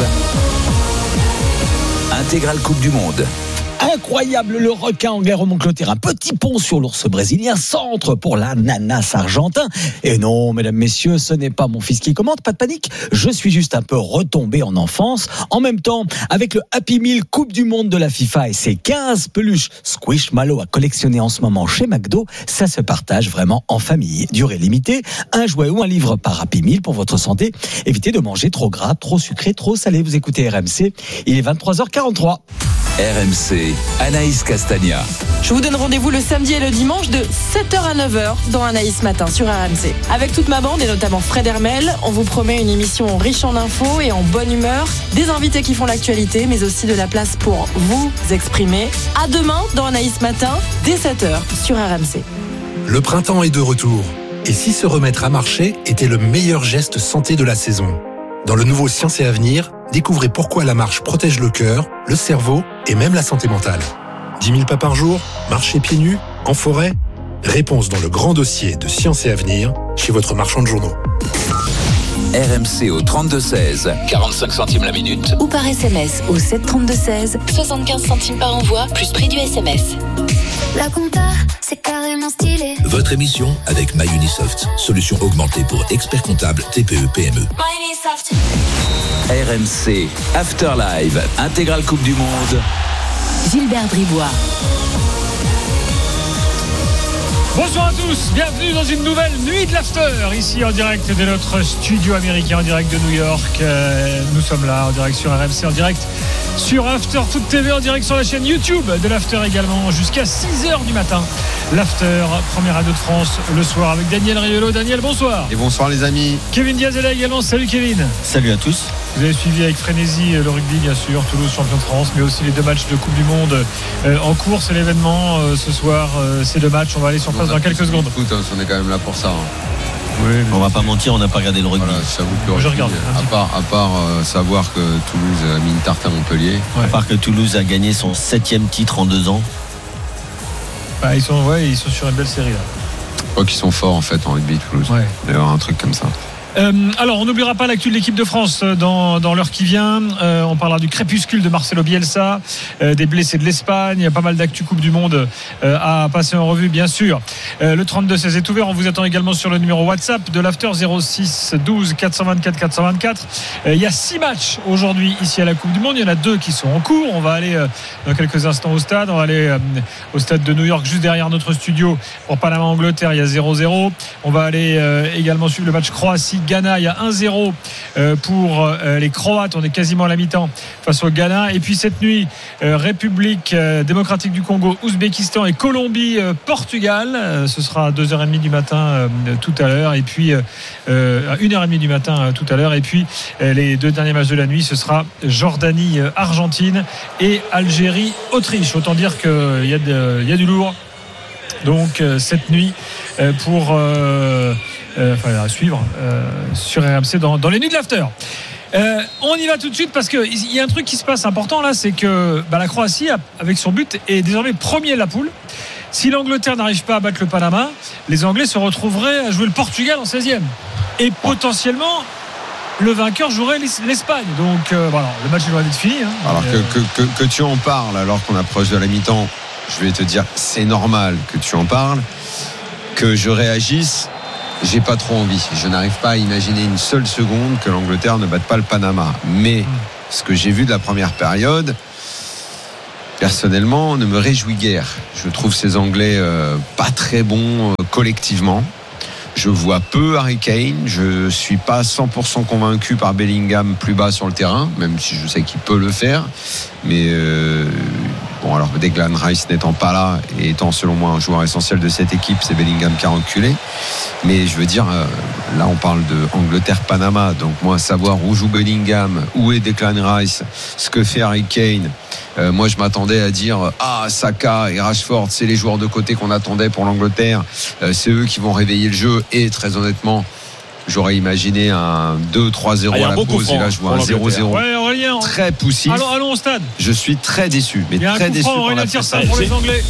intégrale Coupe du Monde. Incroyable, le requin en guerre remonte le terrain. Petit pont sur l'ours brésilien, centre pour l'ananas argentin. Et non, mesdames, messieurs, ce n'est pas mon fils qui commente, pas de panique. Je suis juste un peu retombé en enfance. En même temps, avec le Happy Meal Coupe du Monde de la FIFA et ses quinze peluches Squishmallow à collectionner en ce moment chez McDo, ça se partage vraiment en famille. Durée limitée, un jouet ou un livre par Happy Meal pour votre santé. Évitez de manger trop gras, trop sucré, trop salé. Vous écoutez R M C, il est vingt-trois heures quarante-trois. R M C, Anaïs Castagna. Je vous donne rendez-vous le samedi et le dimanche de sept heures à neuf heures dans Anaïs Matin sur R M C. Avec toute ma bande et notamment Fred Hermel, on vous promet une émission riche en infos et en bonne humeur, des invités qui font l'actualité, mais aussi de la place pour vous exprimer. À demain dans Anaïs Matin, dès sept heures sur R M C. Le printemps est de retour. Et si se remettre à marcher était le meilleur geste santé de la saison? Dans le nouveau Science et Avenir, découvrez pourquoi la marche protège le cœur, le cerveau et même la santé mentale. dix mille pas par jour, marcher pieds nus, en forêt? Réponse dans le grand dossier de Science et Avenir, chez votre marchand de journaux. R M C au trente-deux seize, quarante-cinq centimes la minute. Ou par S M S au sept trente-deux seize, soixante-quinze centimes par envoi, plus prix du S M S. La compta, c'est carrément stylé. Votre émission avec MyUnisoft, solution augmentée pour experts comptables T P E P M E. MyUnisoft. R M C After Live, intégrale Coupe du Monde. Gilbert Bribois. Bonsoir à tous, bienvenue dans une nouvelle nuit de l'after, ici en direct de notre studio américain, en direct de New York. Euh, nous sommes là, en direct sur R M C, en direct sur After Foot T V, en direct sur la chaîne YouTube de l'after également, jusqu'à six heures du matin. L'after, première radio de France, le soir avec Daniel Riolo. Daniel, bonsoir. Et bonsoir les amis. Kevin Diaz est là également, salut Kevin. Salut à tous. Vous avez suivi avec frénésie le rugby, bien sûr, Toulouse champion de France, mais aussi les deux matchs de Coupe du Monde euh, en cours. C'est l'événement euh, ce soir, euh, ces deux matchs. On va aller sur place dans quelques secondes. Foot, hein, on est quand même là pour ça. Hein. Oui, on va pas mentir, on n'a pas regardé le rugby. Voilà, j'avoue que le rugby, regarde, à part, à part euh, savoir que Toulouse a mis une tarte à Montpellier. Ouais. À part que Toulouse a gagné son septième titre en deux ans. Bah, ils sont, ouais, ils sont sur une belle série là. Je crois qu'ils sont forts en fait en rugby Toulouse. Ouais. D'ailleurs un truc comme ça. Euh, alors on n'oubliera pas l'actu de l'équipe de France dans, dans l'heure qui vient. euh, on parlera du crépuscule de Marcelo Bielsa, euh, des blessés de l'Espagne. Il y a pas mal d'actu Coupe du Monde euh, à passer en revue, bien sûr. euh, Le trente-deux seize est ouvert. On vous attend également sur le numéro WhatsApp de l'After, zéro six douze quatre cent vingt-quatre quatre cent vingt-quatre. euh, Il y a six matchs aujourd'hui ici à la Coupe du Monde. Il y en a deux qui sont en cours. On va aller euh, dans quelques instants au stade. On va aller euh, au stade de New York, juste derrière notre studio, pour Panama-Angleterre. Il y a zéro zéro. On va aller euh, également suivre le match Croatie Ghana. Il y a un zéro pour les Croates. On est quasiment à la mi-temps face au Ghana. Et puis cette nuit, République démocratique du Congo, Ouzbékistan et Colombie, Portugal. Ce sera à deux heures trente du matin tout à l'heure. Et puis à une heure trente du matin tout à l'heure. Et puis les deux derniers matchs de la nuit, ce sera Jordanie, Argentine et Algérie, Autriche. Autant dire qu'il y a, de, il y a du lourd. Donc euh, cette nuit euh, pour euh, euh, enfin, à suivre euh, sur R M C dans, dans les nuits de l'after. Euh, on y va tout de suite parce qu'il y a un truc qui se passe important là, c'est que bah, la Croatie avec son but est désormais premier de la poule. Si l'Angleterre n'arrive pas à battre le Panama, les Anglais se retrouveraient à jouer le Portugal en seizième et potentiellement le vainqueur jouerait l'Espagne. Donc euh, voilà, le match est loin d'être fini hein. Alors euh... que, que, que, que tu en parles alors qu'on approche de la mi-temps, je vais te dire, c'est normal que tu en parles, que je réagisse. J'ai pas trop envie. Je n'arrive pas à imaginer une seule seconde que l'Angleterre ne batte pas le Panama. Mais mmh. ce que j'ai vu de la première période, personnellement, ne me réjouit guère. Je trouve ces Anglais euh, pas très bons euh, collectivement. Je vois peu Harry Kane. Je suis pas cent pour cent convaincu par Bellingham plus bas sur le terrain, même si je sais qu'il peut le faire. Mais euh, bon, alors Declan Rice n'étant pas là et étant selon moi un joueur essentiel de cette équipe, c'est Bellingham qui a reculé. Mais je veux dire, euh, là on parle de Angleterre-Panama, donc moi savoir où joue Bellingham, où est Declan Rice, ce que fait Harry Kane. Euh, moi je m'attendais à dire ah Saka et Rashford c'est les joueurs de côté qu'on attendait pour l'Angleterre, euh, c'est eux qui vont réveiller le jeu. Et très honnêtement j'aurais imaginé un deux trois zéro ah, à la pause et là je vois un zéro zéro ouais, Aurélien, très poussif. Allons, allons au stade. Je suis très déçu, mais très déçu franc, par la prestation pour les Anglais.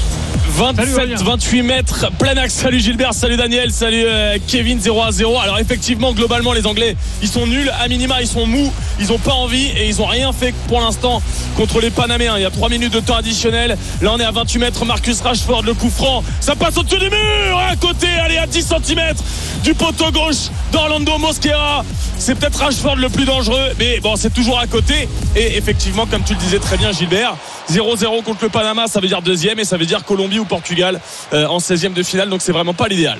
vingt-sept vingt-huit mètres, plein axe. Salut Gilbert, salut Daniel, salut euh, Kevin. Zéro à zéro. Alors effectivement, globalement les Anglais ils sont nuls, à minima ils sont mous, ils ont pas envie et ils ont rien fait pour l'instant contre les Panaméens. Il y a trois minutes de temps additionnel. Là on est à vingt-huit mètres, Marcus Rashford, le coup franc, ça passe au-dessus du mur, à côté, allez à dix centimètres du poteau gauche d'Orlando Mosquera. C'est peut-être Rashford le plus dangereux, mais bon c'est toujours à côté. Et effectivement comme tu le disais très bien Gilbert, zéro zéro contre le Panama, ça veut dire deuxième et ça veut dire Colombie ou Portugal euh, en seizième de finale, donc c'est vraiment pas l'idéal.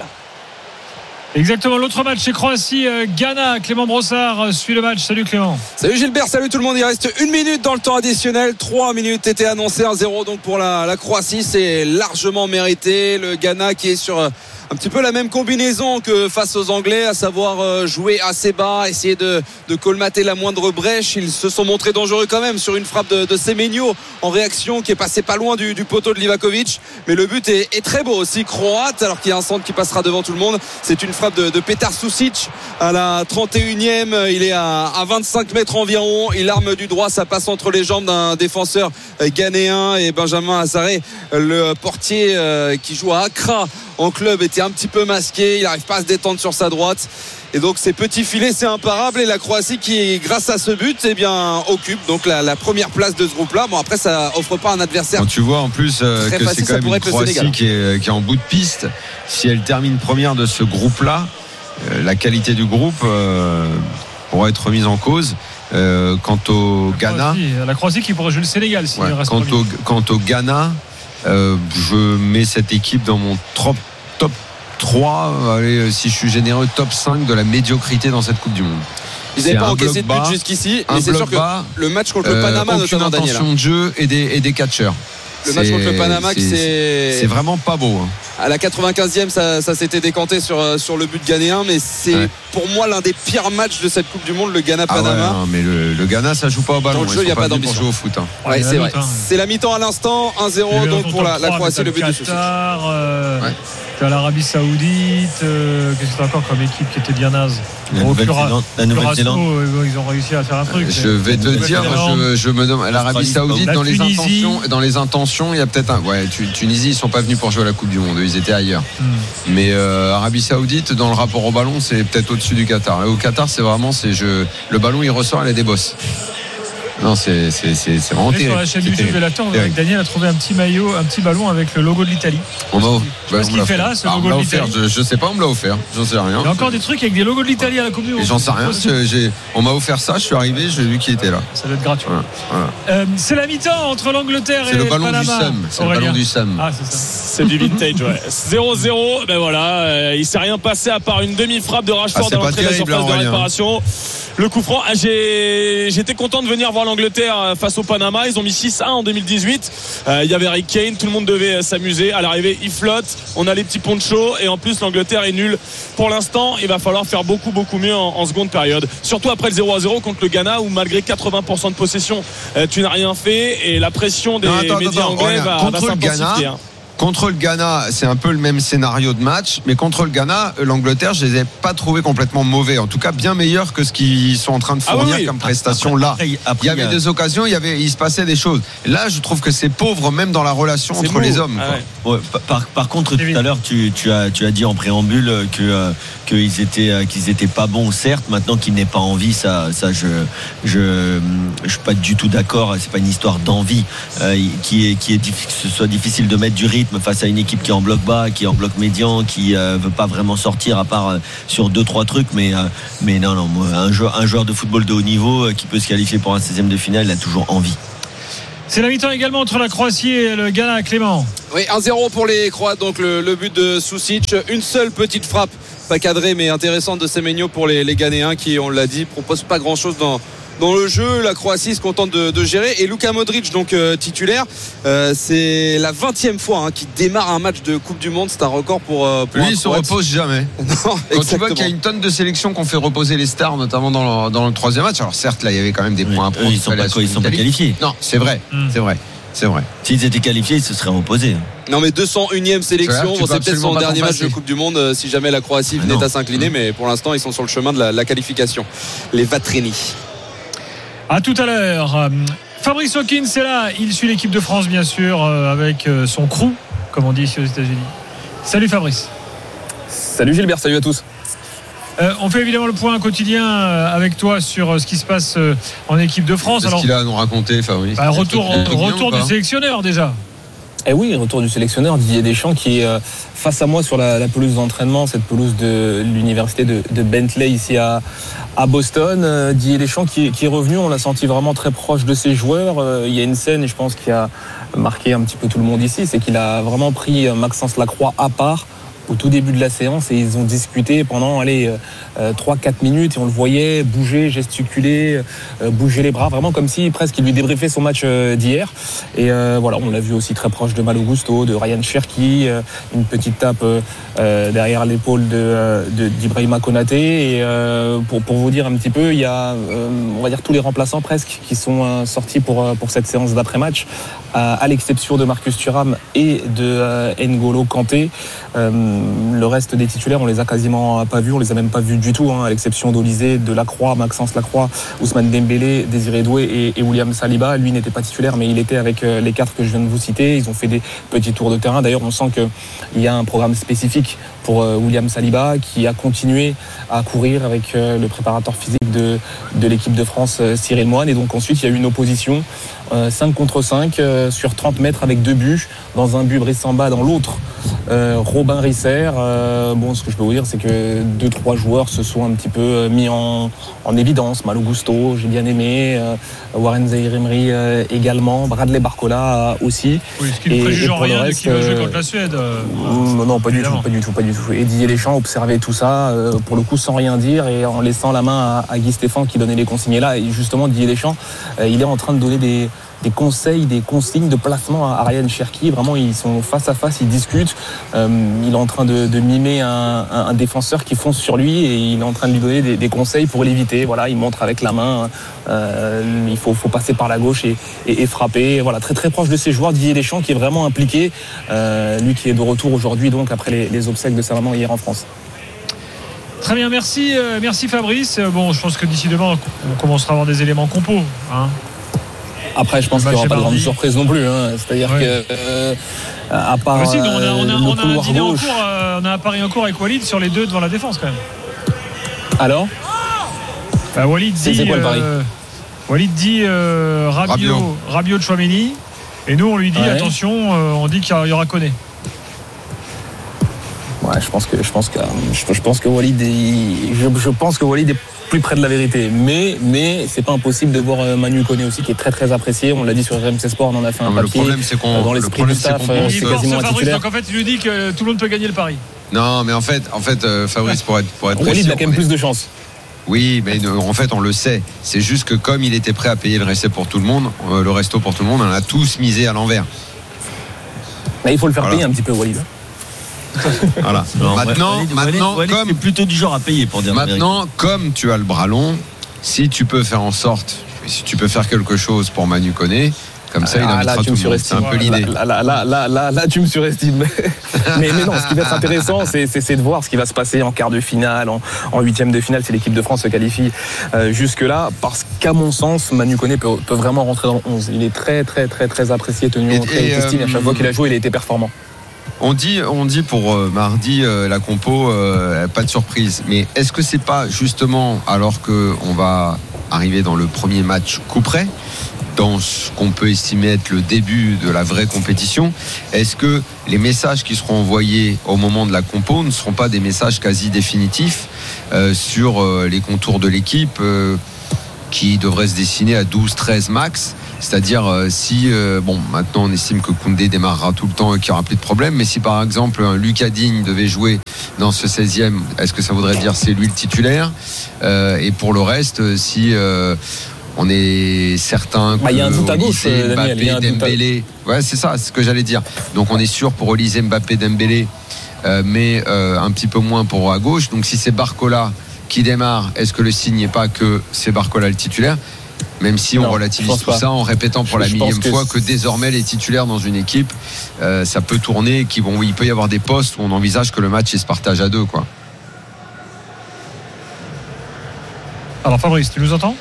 Exactement, l'autre match c'est Croatie-Ghana. Clément Brossard suit le match. Salut Clément. Salut Gilbert, salut tout le monde. Il reste une minute dans le temps additionnel. Trois minutes étaient annoncées, un zéro donc pour la, la Croatie. C'est largement mérité. Le Ghana qui est sur un petit peu la même combinaison que face aux Anglais, à savoir jouer assez bas, essayer de, de colmater la moindre brèche. Ils se sont montrés dangereux quand même sur une frappe de, de Semenyo en réaction qui est passé pas loin du, du poteau de Livakovic. Mais le but est, est très beau aussi, croate, alors qu'il y a un centre qui passera devant tout le monde. C'est une frappe de, de Petar Susic à la trente et unième. Il est à, à vingt-cinq mètres environ. Il arme du droit, ça passe entre les jambes d'un défenseur ghanéen. Et Benjamin Hazaré, le portier qui joue à Accra en club, était un petit peu masqué. Il n'arrive pas à se détendre sur sa droite. Et donc ces petits filets, c'est imparable. Et la Croatie qui, grâce à ce but, eh bien, occupe donc la, la première place de ce groupe-là. Bon, après, ça offre pas un adversaire. Quand tu vois en plus euh, que facile, c'est quand même une Croatie qui est, qui est en bout de piste. Si elle termine première de ce groupe-là, euh, la qualité du groupe euh, pourrait être remise en cause. Euh, quant au la Ghana, Croatie, la Croatie qui pourrait jouer le Sénégal. Si ouais, reste quant, au, quant au Ghana, euh, je mets cette équipe dans mon top, top trois, allez, si je suis généreux, top cinq de la médiocrité dans cette Coupe du Monde. Ils n'avaient pas encaissé de but jusqu'ici, mais c'est sûr que bas, le match contre le Panama, euh, notamment Daniel. Aucune intention de jeu et des, et des catcheurs. Le match contre le Panama, qui c'est c'est vraiment pas beau. Hein. À la quatre-vingt-quinzième, ça, ça s'était décanté sur, sur le but ghanéen, mais c'est ouais. pour moi l'un des pires matchs de cette Coupe du Monde, le Ghana-Panama. Ah ouais, non, mais le, le Ghana, ça joue pas au ballon. Dans le jeu, il n'y a pas d'ambition. Jouer au foot. Hein. Ouais, c'est vrai. C'est la mi-temps à l'instant, un zéro donc pour la, la Croatie, le but du Qatar. Euh, ouais. T'as l'Arabie Saoudite. Euh, qu'est-ce que t'as encore comme équipe qui était bien naze? La Nouvelle-Zélande. La Nouvelle-Zélande. Ils ont réussi à faire un truc. Je vais te dire, je, je me demande, l'Arabie Saoudite, dans les intentions, dans les intentions, il y a peut-être un. Ouais, Tunisie, ils sont pas venus pour jouer à la Coupe du Monde, ils étaient ailleurs. Hmm. Mais euh, Arabie Saoudite, dans le rapport au ballon, c'est peut-être au-dessus du Qatar. Et au Qatar, c'est vraiment, c'est je, le ballon, il ressort, elle a des bosses. Non, c'est, c'est, c'est, c'est vraiment terrible. Sur la chaîne YouTube de l'After, on voit que Daniel a trouvé un petit maillot, un petit ballon avec le logo de l'Italie. On va, je sais pas ce qu'il fait là, ce ah, logo de l'Italie. Je, je sais pas, on me l'a offert. J'en sais rien. Il y a encore des trucs avec des logos de l'Italie à la Coupe du Monde. J'en sais rien. J'ai, on m'a offert ça, je suis arrivé, j'ai vu qui était là. Ça doit être gratuit. Voilà, voilà. Euh, c'est la mi-temps entre l'Angleterre c'est et le le ballon Panama. Du Sam. C'est Aurélien. Le ballon du Sam. Ah, c'est ça. C'est du vintage, ouais. zéro zéro, ben voilà, euh, il s'est rien passé à part une demi-frappe de Rashford ah, à l'entrée de la surface là, de réparation. Le coup franc, ah, j'ai, j'étais content de venir voir l'Angleterre face au Panama. Ils ont mis six à un en deux mille dix-huit. Euh, il y avait Harry Kane, tout le monde devait s'amuser. À l'arrivée, il flotte. On a les petits ponchos et en plus l'Angleterre est nulle. Pour l'instant, il va falloir faire beaucoup beaucoup mieux en, en seconde période. Surtout après le zéro à zéro contre le Ghana où malgré quatre-vingts pour cent de possession, euh, tu n'as rien fait et la pression des non, attends, médias attends, anglais va, va s'intensifier. Hein. Contre le Ghana, c'est un peu le même scénario de match, mais contre le Ghana, l'Angleterre, je les ai pas trouvés complètement mauvais. En tout cas, bien meilleurs que ce qu'ils sont en train de fournir ah oui, oui. comme prestation là. Après, après, il y avait des occasions, il y avait, il se passait des choses. Là, je trouve que c'est pauvre même dans la relation c'est entre beau. les hommes. Ah ouais. Ouais, par, par contre, tout à l'heure, tu, tu as, tu as dit en préambule que euh, qu'ils étaient, euh, qu'ils étaient pas bons, certes. Maintenant qu'ils n'aient pas envie, ça, ça, je, je, je suis pas du tout d'accord. C'est pas une histoire d'envie euh, qui est, qui est, que ce soit difficile de mettre du rythme face à une équipe qui est en bloc bas, qui est en bloc médian, qui euh, veut pas vraiment sortir à part euh, sur deux trois trucs, mais euh, mais non non un joueur un joueur de football de haut niveau euh, qui peut se qualifier pour un seizième de finale, il a toujours envie. C'est la mi-temps également entre la Croatie et le Ghana, Clément. Oui, un zéro pour les Croates, donc le, le but de Susic, une seule petite frappe, pas cadrée mais intéressante de Semenyo pour les, les Ghanéens qui, on l'a dit, proposent pas grand chose dans Dans le jeu. La Croatie se contente de, de gérer et Luka Modric donc euh, titulaire, euh, c'est la vingtième fois hein, qu'il démarre un match de Coupe du Monde. C'est un record pour, euh, pour lui il se repose jamais. Non, quand tu vois qu'il y a une tonne de sélections qu'on fait reposer les stars notamment dans le, dans le troisième match, alors certes là il y avait quand même des oui, points eux, ils sont pas, quoi, ils sont pas qualifiés. Non c'est vrai mmh. c'est vrai c'est vrai s'ils étaient qualifiés ils se seraient reposés. Non mais deux cent unième sélection, bon, c'est peut-être son dernier match de Coupe du Monde euh, si jamais la Croatie venait ah à s'incliner, mmh. mais pour l'instant ils sont sur le chemin de la, la qualification, les Vatrini. À tout à l'heure. Fabrice Hawkins c'est là, il suit l'équipe de France bien sûr avec son crew comme on dit ici aux États-Unis. Salut Fabrice. Salut Gilbert, salut à tous. Euh, on fait évidemment le point quotidien avec toi sur ce qui se passe en équipe de France. Qu'est-ce Alors, qu'il a à nous raconter Fabrice bah, Retour, retour du sélectionneur déjà. Eh oui, retour du sélectionneur Didier Deschamps qui est face à moi sur la, la pelouse d'entraînement, cette pelouse de l'université de, de Bentley ici à, à Boston. Didier Deschamps qui, qui est revenu, on l'a senti vraiment très proche de ses joueurs. Il y a une scène, et je pense, qui a marqué un petit peu tout le monde ici, c'est qu'il a vraiment pris Maxence Lacroix à part au tout début de la séance et ils ont discuté pendant allez, euh, trois quatre minutes et on le voyait bouger, gesticuler, euh, bouger les bras, vraiment comme si presque il lui débriefait son match euh, d'hier. Et euh, voilà, on l'a vu aussi très proche de Malo Gusto, de Ryan Cherki, euh, une petite tape euh, derrière l'épaule de, euh, de, d'Ibrahima Konaté. Et euh, pour, pour vous dire un petit peu, il y a euh, on va dire tous les remplaçants presque qui sont euh, sortis pour, pour cette séance d'après-match, à, à l'exception de Marcus Thuram et de euh, N'Golo Kanté. Euh, le reste des titulaires, on les a quasiment pas vus, on les a même pas vus du tout, hein, à l'exception d'Olysée, de Lacroix, Maxence Lacroix, Ousmane Dembélé, Désiré Doué et, et William Saliba. Lui n'était pas titulaire, mais il était avec euh, les quatre que je viens de vous citer. Ils ont fait des petits tours de terrain. D'ailleurs, on sent qu'il y a un programme spécifique pour euh, William Saliba qui a continué à courir avec euh, le préparateur physique de, de l'équipe de France, euh, Cyril Moine. Et donc ensuite, il y a eu une opposition, euh, cinq contre cinq, euh, sur trente mètres avec deux buts. Dans un but, Brice Samba, dans l'autre, euh, Robin Risser. Euh, bon, ce que je peux vous dire, c'est que deux, trois joueurs se sont un petit peu mis en, en évidence. Malo Gusto, j'ai bien aimé. Euh, Warren Zaïre-Emery euh, également. Bradley Barcola aussi. Oui, ce qui ne préjuge en rien de qui va jouer contre la Suède. Euh, non, non, pas du tout, pas du tout, pas du tout. Et Didier Deschamps observait tout ça, euh, pour le coup, sans rien dire et en laissant la main à, à Guy Stéphane qui donnait les consignes. Et là, et justement, Didier Deschamps, euh, il est en train de donner des des conseils, des consignes de placement à Ryan Cherki. Vraiment, ils sont face à face, ils discutent. Euh, il est en train de, de mimer un, un, un défenseur qui fonce sur lui et il est en train de lui donner des, des conseils pour l'éviter. Voilà, il montre avec la main. Euh, il faut, faut passer par la gauche et, et, et frapper. Voilà, très très proche de ses joueurs. Didier Deschamps qui est vraiment impliqué. Euh, lui qui est de retour aujourd'hui, donc après les, les obsèques de sa maman hier en France. Très bien, merci, euh, merci Fabrice. Bon, je pense que d'ici demain, on commencera à avoir des éléments compos. Hein. Après, je pense qu'il n'y aura pas de grande surprise non plus. Hein. C'est-à-dire ouais. que, euh, à part. Aussi, on a, on a, on a un dîner en cours, euh, on a un pari en cours avec Walid sur les deux devant la défense quand même. Alors bah, Walid dit. C'est quoi le pari euh, Walid dit euh, Rabiot, Rabiot de Chouameni. Et nous, on lui dit ouais. attention, euh, on dit qu'il y aura Koné. Ouais, je pense que je pense que je, je pense que Walid est, je, je pense que Walid est plus près de la vérité. Mais, mais c'est pas impossible de voir Manu Koné aussi, qui est très très apprécié. On l'a dit sur R M C Sport, on en a fait un non, papier. Le problème, c'est qu'on, dans l'esprit du staff, c'est c'est quasiment un titulaire. Donc en fait, il lui dit que tout le monde peut gagner le pari. Non, mais en fait, en fait, euh, Fabrice, pour être pour être précis, il a quand même plus de chance. Oui, mais en fait, on le sait. C'est juste que comme il était prêt à payer le resto pour tout le monde, euh, le resto pour tout le monde, on a tous misé à l'envers. Mais il faut le faire voilà. payer un petit peu, Walid. Voilà. Non, maintenant, Walid, maintenant, Walid, comme c'est plutôt du genre à payer pour dire. Maintenant, comme tu as le bras long, si tu peux faire en sorte, si tu peux faire quelque chose pour Manu Koné. Comme ça, ah, il invitera tout le monde. C'est un peu l'idée. Là, là, là, là, là, là, tu me surestimes. mais, mais non, ce qui va être intéressant, c'est, c'est, c'est de voir ce qui va se passer en quart de finale, en, en huitième de finale, si l'équipe de France se qualifie euh, jusque-là. Parce qu'à mon sens, Manu Koné peut, peut vraiment rentrer dans le onze. Il est très, très, très, très apprécié, tenu en très haute estime. À chaque fois qu'il a joué, il a été performant. On dit, on dit pour euh, mardi euh, la compo, euh, pas de surprise. Mais est-ce que c'est pas justement alors que on va arriver dans le premier match coup près, dans ce qu'on peut estimer être le début de la vraie compétition, est-ce que les messages qui seront envoyés au moment de la compo ne seront pas des messages quasi définitifs euh, sur euh, les contours de l'équipe euh, qui devraient se dessiner à douze treize max? C'est-à-dire euh, si, euh, bon, maintenant on estime que Koundé démarrera tout le temps et qu'il n'y aura plus de problème, mais si par exemple un Lucas Digne devait jouer dans ce seizième, est-ce que ça voudrait dire c'est lui le titulaire? euh, Et pour le reste, si... Euh, on est certain que bah, y a un doute à gauche, Olysée, Daniel, Mbappé, y a un Dembélé, à... ouais, c'est ça, c'est ce que j'allais dire. Donc on est sûr pour Olysée, Mbappé, Dembélé, euh, mais euh, un petit peu moins pour à gauche. Donc si c'est Barcola qui démarre, est-ce que le signe n'est pas que c'est Barcola le titulaire? Même si non, on relativise tout pas. ça en répétant pour je, la millième que fois que désormais les titulaires dans une équipe, euh, ça peut tourner, qui vont, il peut y avoir des postes où on envisage que le match il se partage à deux, quoi. Alors Fabrice, tu nous entends?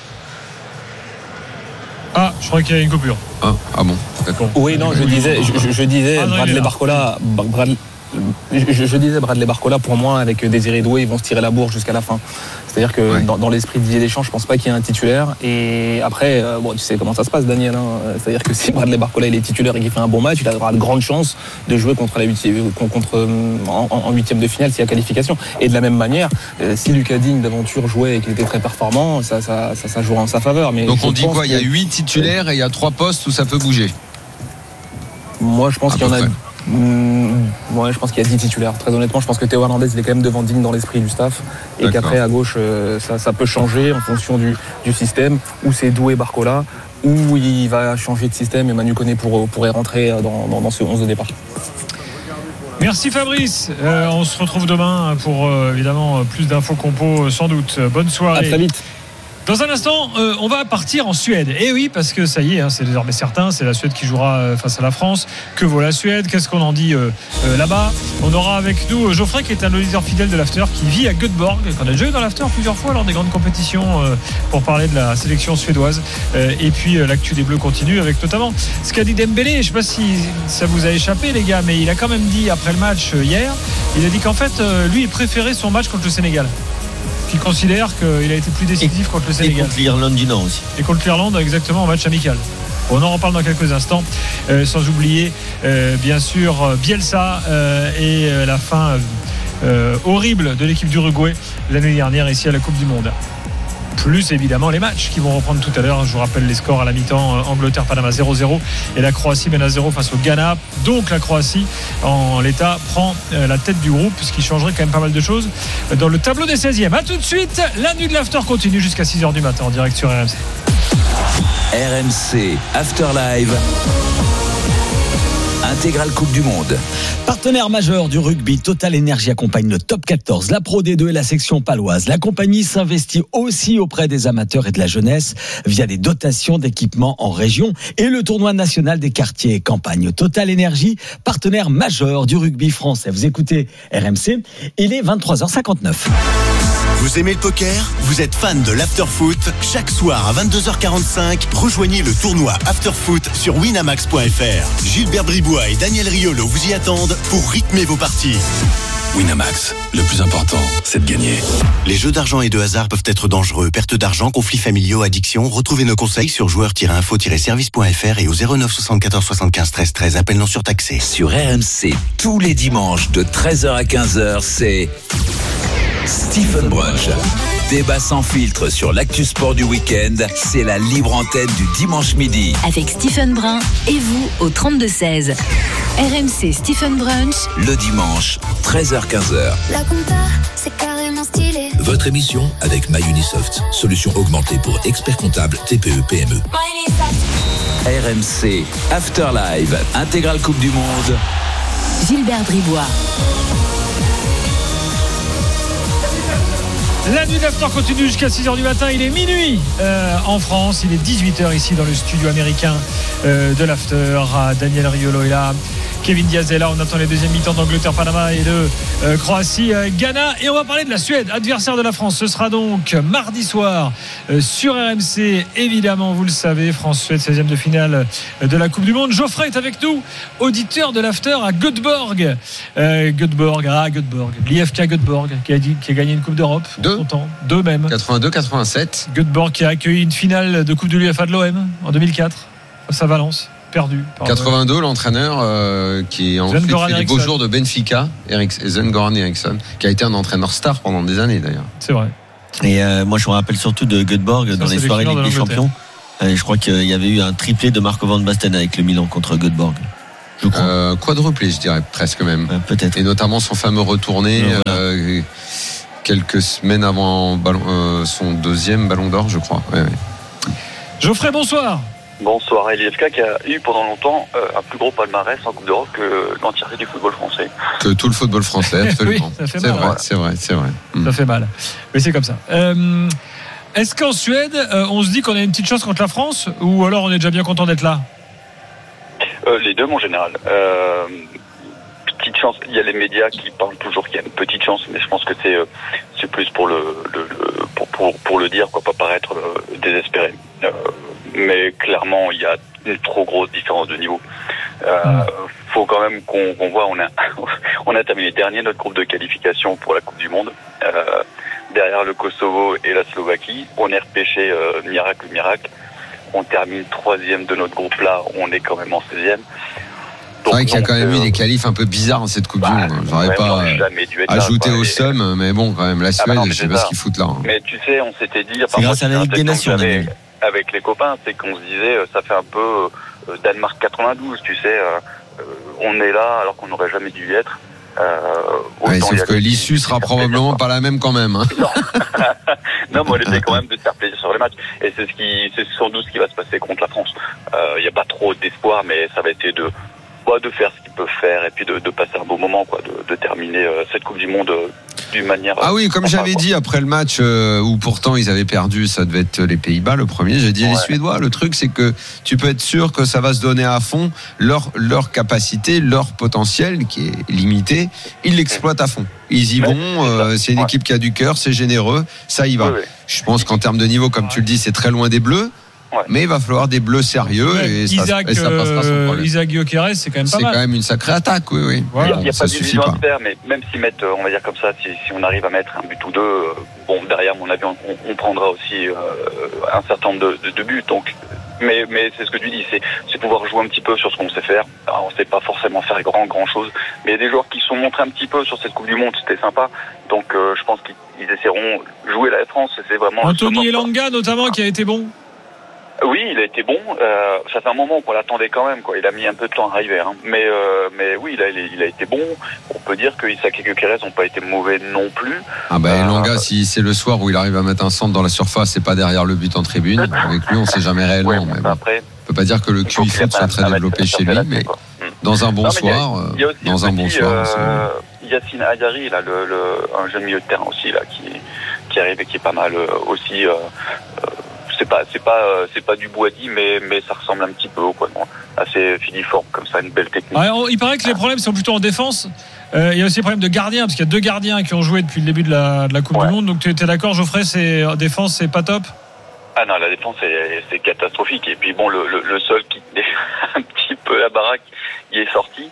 Ah, je crois qu'il y a une coupure. Ah, ah bon, d'accord. Oui, non, je disais, je, je, je disais ah, non, Bradley Barcola, Bradley, je, je disais Bradley Barcola, pour moi, avec Désiré Doué, ils vont se tirer la bourre jusqu'à la fin. C'est-à-dire que ouais. dans, dans l'esprit de Didier Deschamps, je pense pas qu'il y ait un titulaire. Et après, euh, bon, tu sais comment ça se passe, Daniel. Hein. C'est-à-dire que si Bradley Barcola il est titulaire et qu'il fait un bon match, il aura de grandes chances de jouer contre la huitième, contre en, en huitième de finale s'il y a qualification. Et de la même manière, euh, si Lucas Digne d'aventure jouait et qu'il était très performant, ça, ça, ça, ça jouera en sa faveur. Mais donc on dit quoi? Il y a huit titulaires et il y a trois postes où ça peut bouger. Moi, je pense à qu'il y en a. Près. Mmh, ouais, je pense qu'il y a dix titulaires. Très honnêtement, je pense que Théo Hernandez il est quand même devant Digne dans l'esprit du staff et D'accord. qu'après à gauche euh, ça, ça peut changer en fonction du, du système, où c'est Doué Barcola, où il va changer de système et Manu Koné pour, pourrait rentrer dans, dans, dans ce onze de départ. Merci Fabrice, euh, on se retrouve demain pour euh, évidemment plus d'infos compo sans doute. Bonne soirée. À très vite. Dans un instant, euh, on va partir en Suède. Et oui, parce que ça y est, hein, c'est désormais certain, c'est la Suède qui jouera euh, face à la France. Que vaut la Suède? Qu'est-ce qu'on en dit euh, euh, là-bas? On aura avec nous euh, Geoffrey, qui est un auditeur fidèle de l'After, qui vit à Göteborg, qu'on a déjà eu dans l'After plusieurs fois lors des grandes compétitions euh, pour parler de la sélection suédoise. Euh, et puis euh, l'actu des Bleus continue avec notamment ce qu'a dit Dembélé. Je ne sais pas si ça vous a échappé, les gars, mais il a quand même dit après le match euh, hier, il a dit qu'en fait, euh, lui, il préférait son match contre le Sénégal. Il considère qu'il a été plus décisif et, contre le Sénégal. Et contre l'Irlande du Nord aussi. Et contre l'Irlande, exactement, en match amical. On en reparle dans quelques instants. Euh, sans oublier, euh, bien sûr, Bielsa euh, et euh, la fin euh, horrible de l'équipe d'Uruguay l'année dernière ici à la Coupe du Monde. Plus évidemment les matchs qui vont reprendre tout à l'heure. Je vous rappelle les scores à la mi-temps: Angleterre-Panama zéro zéro et la Croatie mène à zéro face au Ghana. Donc la Croatie en l'état prend la tête du groupe, ce qui changerait quand même pas mal de choses dans le tableau des seizièmes. A tout de suite, la nuit de l'After continue jusqu'à six heures du matin en direct sur R M C. R M C After Live, intégrale Coupe du Monde. Partenaire majeur du rugby, Total Energy accompagne le top quatorze, la Pro D deux et la section paloise. La compagnie s'investit aussi auprès des amateurs et de la jeunesse via des dotations d'équipements en région et le tournoi national des quartiers et campagnes. Total Energy, partenaire majeur du rugby français. Vous écoutez R M C, il est vingt-trois heures cinquante-neuf. Vous aimez le poker? Vous êtes fan de l'afterfoot? Chaque soir à vingt-deux heures quarante-cinq, rejoignez le tournoi Afterfoot sur winamax point f r. Gilbert Bribois et Daniel Riolo vous y attendent pour rythmer vos parties. Winamax, le plus important, c'est de gagner. Les jeux d'argent et de hasard peuvent être dangereux. Perte d'argent, conflits familiaux, addiction. Retrouvez nos conseils sur joueurs tiret info tiret service point f r et au zéro neuf soixante-quatorze soixante-quinze treize treize. Appel non surtaxé. Sur R M C, tous les dimanches de treize heures à quinze heures, c'est Stephen Brunch. débat sans filtre sur l'actu sport du week-end, c'est la libre antenne du dimanche midi. Avec Stephen Brun et vous au trente-deux seize. R M C Stephen Brunch. Le dimanche, treize heures quinze. La compta, c'est carrément stylé. Votre émission avec MyUnisoft, solution augmentée pour experts comptables T P E P M E. R M C Afterlive, intégrale Coupe du Monde. Gilbert Bribois. La nuit d'After continue jusqu'à six heures du matin. Il est minuit euh, en France. Il est dix-huit heures ici dans le studio américain euh, de l'After. Ah, Daniel Riolo est là. Kevin Diaz est là. On attend les deuxièmes mi-temps d'Angleterre, Panama et de euh, Croatie, euh, Ghana. Et on va parler de la Suède, adversaire de la France. Ce sera donc mardi soir euh, sur R M C. Évidemment, vous le savez, France-Suède, seizième de finale de la Coupe du Monde. Geoffrey est avec nous, auditeur de l'After à Göteborg. Euh, Göteborg, ah, Göteborg. L'I F K Göteborg qui a, dit, qui a gagné une Coupe d'Europe. Deux. Content. Deux même. quatre-vingt-deux quatre-vingt-sept. Göteborg qui a accueilli une finale de Coupe de l'UEFA de l'O M en deux mille quatre face à Valence. Perdu. quatre-vingt-deux, l'entraîneur euh, qui a ensuite fait les beaux jours de Benfica, Eric, Sven-Goran Eriksson, qui a été un entraîneur star pendant des années d'ailleurs. C'est vrai. Et euh, moi je me rappelle surtout de Göteborg dans les soirées Ligue des Champions. Et je crois qu'il y avait eu un triplé de Marco van Basten avec le Milan contre Göteborg. Je crois. Euh, quadruplé, je dirais presque même. Euh, peut-être. Et notamment son fameux retourné voilà. euh, quelques semaines avant ballon, euh, son deuxième Ballon d'Or, je crois. Ouais, ouais. Geoffrey, bonsoir. Bonsoir. Et l'I F K qui a eu pendant longtemps euh, un plus gros palmarès en Coupe d'Europe que l'entièreté du football français. Que tout le football français, absolument. Oui, ça fait c'est, mal, vrai, ouais. c'est vrai, c'est vrai. Ça fait mal. Mais c'est comme ça. Euh, est-ce qu'en Suède, euh, on se dit qu'on a une petite chance contre la France ou alors on est déjà bien content d'être là ? euh, Les deux, mon général. Euh, petite chance. Il y a les médias qui parlent toujours qu'il y a une petite chance, mais je pense que c'est, euh, c'est plus pour le, le, le pour, pour, pour le dire, quoi, pas paraître euh, désespéré. Euh, mais clairement, il y a une trop grosse différence de niveau. Euh, mmh. Faut quand même qu'on, qu'on voit, on a, on a terminé dernier notre groupe de qualification pour la Coupe du Monde. Euh, derrière le Kosovo et la Slovaquie, on est repêché euh, miracle, miracle. On termine troisième de notre groupe là, on est quand même en seizième. C'est vrai qu'il y a quand même eu des qualifs un peu bizarres dans cette Coupe bah, du Monde. J'aurais ouais, pas ajouté au somme, mais bon, quand même, la Suède, ah bah non, je sais pas ce qu'ils foutent là. Mais tu sais, on s'était dit, c'est grâce à la Ligue des Nations, avec les copains, c'est qu'on se disait, ça fait un peu euh, Danemark quatre-vingt-douze, tu sais, euh, on est là alors qu'on n'aurait jamais dû y être. Euh, ouais, sauf que l'issue sera probablement pas la même quand même. Hein. Non, non, moi j'essaie quand même de se faire plaisir sur les matchs, et c'est ce qui, c'est sans doute ce qui va se passer contre la France. Il n'y a pas trop d'espoir, mais ça va être de de faire ce qu'ils peuvent faire et puis de, de passer un beau moment, quoi, de, de terminer euh, cette Coupe du Monde euh, d'une manière. Ah oui, comme j'avais dit après le match euh, où pourtant ils avaient perdu, ça devait être les Pays-Bas le premier. J'ai dit ouais. Les Suédois. Le truc, c'est que tu peux être sûr que ça va se donner à fond. Leur leur capacité, leur potentiel qui est limité, ils l'exploitent à fond. Ils y vont. Euh, c'est une ouais. équipe qui a du cœur, c'est généreux, ça y va. Oui, oui. Je pense qu'en termes de niveau, comme ouais. tu le dis, c'est très loin des Bleus. Ouais. Mais il va falloir des bleus sérieux ouais, et, Isaac, ça, et ça passera sans problème. Isaac Gyökeres, c'est quand même pas c'est mal. C'est quand même une sacrée attaque, oui, oui. Voilà. Il n'y a, a pas d'illusion à se faire, mais même s'ils mettent, on va dire comme ça, si, si on arrive à mettre un but ou deux, euh, bon, derrière, mon avis, on, on prendra aussi euh, un certain nombre de, de, de buts. Donc, mais, mais c'est ce que tu dis, c'est, c'est pouvoir jouer un petit peu sur ce qu'on sait faire. Alors, on ne sait pas forcément faire grand, grand chose, mais il y a des joueurs qui se sont montrés un petit peu sur cette Coupe du Monde, c'était sympa. Donc, euh, je pense qu'ils essaieront de jouer la France. C'est vraiment Anthony Elanga, notamment, qui a été bon. Oui, il a été bon. Euh, ça fait un moment qu'on l'attendait quand même, quoi. Il a mis un peu de temps à arriver, hein. Mais, euh, mais oui, il a, il a été bon. On peut dire que Isaac et Gyökeres n'ont pas été mauvais non plus. Ah bah, euh, Elanga, si c'est le soir où il arrive à mettre un centre dans la surface et pas derrière le but en tribune, avec lui, on sait jamais réellement. Ouais, mais bon, après, on peut pas dire que le Q I foot soit très développé chez lui, mais dans un bon non, soir, il y a, il y a aussi dans un petit, bon soir. Euh, Yacine Ayari, là, le, le, un jeune milieu de terrain aussi, là, qui, qui arrive et qui est pas mal euh, aussi. Euh, euh, c'est pas, c'est pas, euh, c'est pas du Boadi, mais, mais ça ressemble un petit peu au quoi, non, assez filiforme comme ça, une belle technique. Ouais, il paraît que les problèmes sont plutôt en défense. Euh, il y a aussi des problèmes de gardiens, parce qu'il y a deux gardiens qui ont joué depuis le début de la, de la Coupe ouais. du Monde. Donc tu es d'accord, Geoffrey, c'est en défense, c'est pas top. Ah non, la défense c'est, c'est catastrophique. Et puis bon, le, le, le seul qui un petit peu la baraque, il est sorti.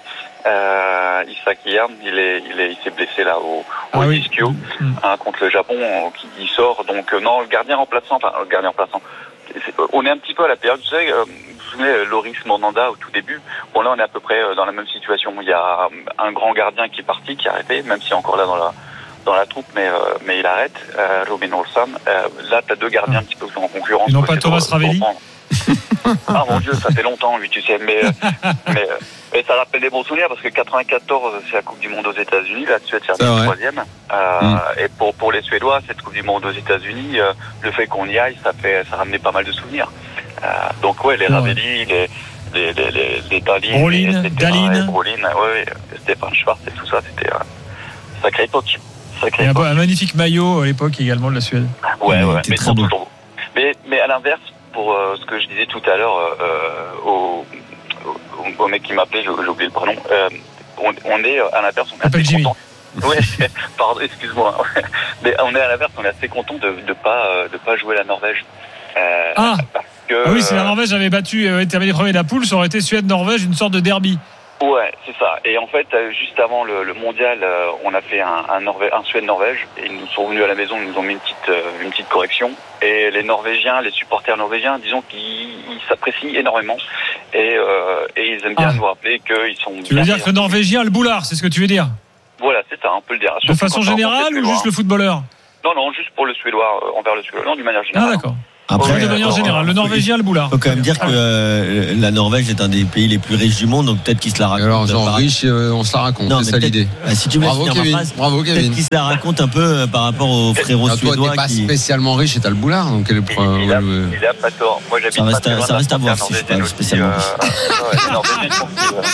Euh, Issa Kiyam, il est, il est, il s'est blessé là au, ah au oui. Ischio, mmh. hein, contre le Japon, qui il sort. Donc euh, non, le gardien remplaçant, enfin le gardien remplaçant. C'est, on est un petit peu à la période, tu sais, euh, vous vous souvenez, Loris Mandanda au tout début. Bon là, on est à peu près dans la même situation. Il y a un grand gardien qui est parti, qui est arrêté, même s'il est encore là dans la dans la troupe, mais, euh, mais il arrête, euh, Robin Olsen. Euh, là, tu as deux gardiens un petit peu en concurrence. Ils n'ont pas Thomas Ravelli. Ah mon Dieu, ça fait longtemps, lui, tu sais. Mais, mais, mais ça rappelle des bons souvenirs parce que quatre-vingt-quatorze, c'est la Coupe du Monde aux États-Unis. La Suède, c'est la troisième. Euh, mm. Et pour, pour les Suédois, cette Coupe du Monde aux États-Unis, euh, le fait qu'on y aille, ça, fait, ça ramenait pas mal de souvenirs. Euh, donc, ouais, les ouais. Ravelli, les, les, les, les, les Dahlin, Brolin, Dahlin. Brolin, ouais, Stéphane Schwarz et tout ça, c'était euh, sacré époque. Sacré époque. Un, un magnifique maillot à l'époque également de la Suède. Ouais, ouais, mais très beau. Mais, mais à l'inverse, pour euh, ce que je disais tout à l'heure euh, au, au, au mec qui m'appelait, j'ai oublié le prénom, euh, on, on est à l'inverse, on est assez content. Oui, pardon, excuse-moi. Mais on est à l'inverse, on est assez content de ne pas, de pas jouer la Norvège. Euh, ah. Parce que, ah oui, si la Norvège avait battu, avait terminé premier de la poule, ça aurait été Suède-Norvège, une sorte de derby. Ouais, c'est ça. Et en fait, juste avant le, le mondial, on a fait un, un, Norvé- un Suède-Norvège. Et ils nous sont venus à la maison, ils nous ont mis une petite, une petite correction. Et les Norvégiens, les supporters norvégiens, disons qu'ils ils s'apprécient énormément. Et, euh, et ils aiment bien ah. nous rappeler qu'ils sont. Tu veux dire que le Norvégien a le boulard, c'est ce que tu veux dire? Voilà, c'est ça, on peut le dire. De façon générale ou juste le footballeur? Non, non, juste pour le Suédois, euh, envers le Suédois. Non, d'une manière générale. Ah, d'accord. Après, de manière générale, le Norvégien, le boulard. Il faut quand même dire que euh, la Norvège est un des pays les plus riches du monde, donc peut-être qu'il se la raconte. Alors, genre riche, euh, on se la raconte, non, c'est ça l'idée. Euh, si tu me Bravo, Kevin. Phrase, Bravo, Kevin. Peut-être qu'il se la raconte un peu euh, par rapport aux frérots ah, suédois. Toi, t'es pas qui... spécialement riche et t'as le boulard, donc quel est le problème? Il, il, a, il a pas tort. Moi, j'habite ça reste, pas ça reste à voir si je parle spécialement. Euh, ouais, les Norvégiens sont plus, euh...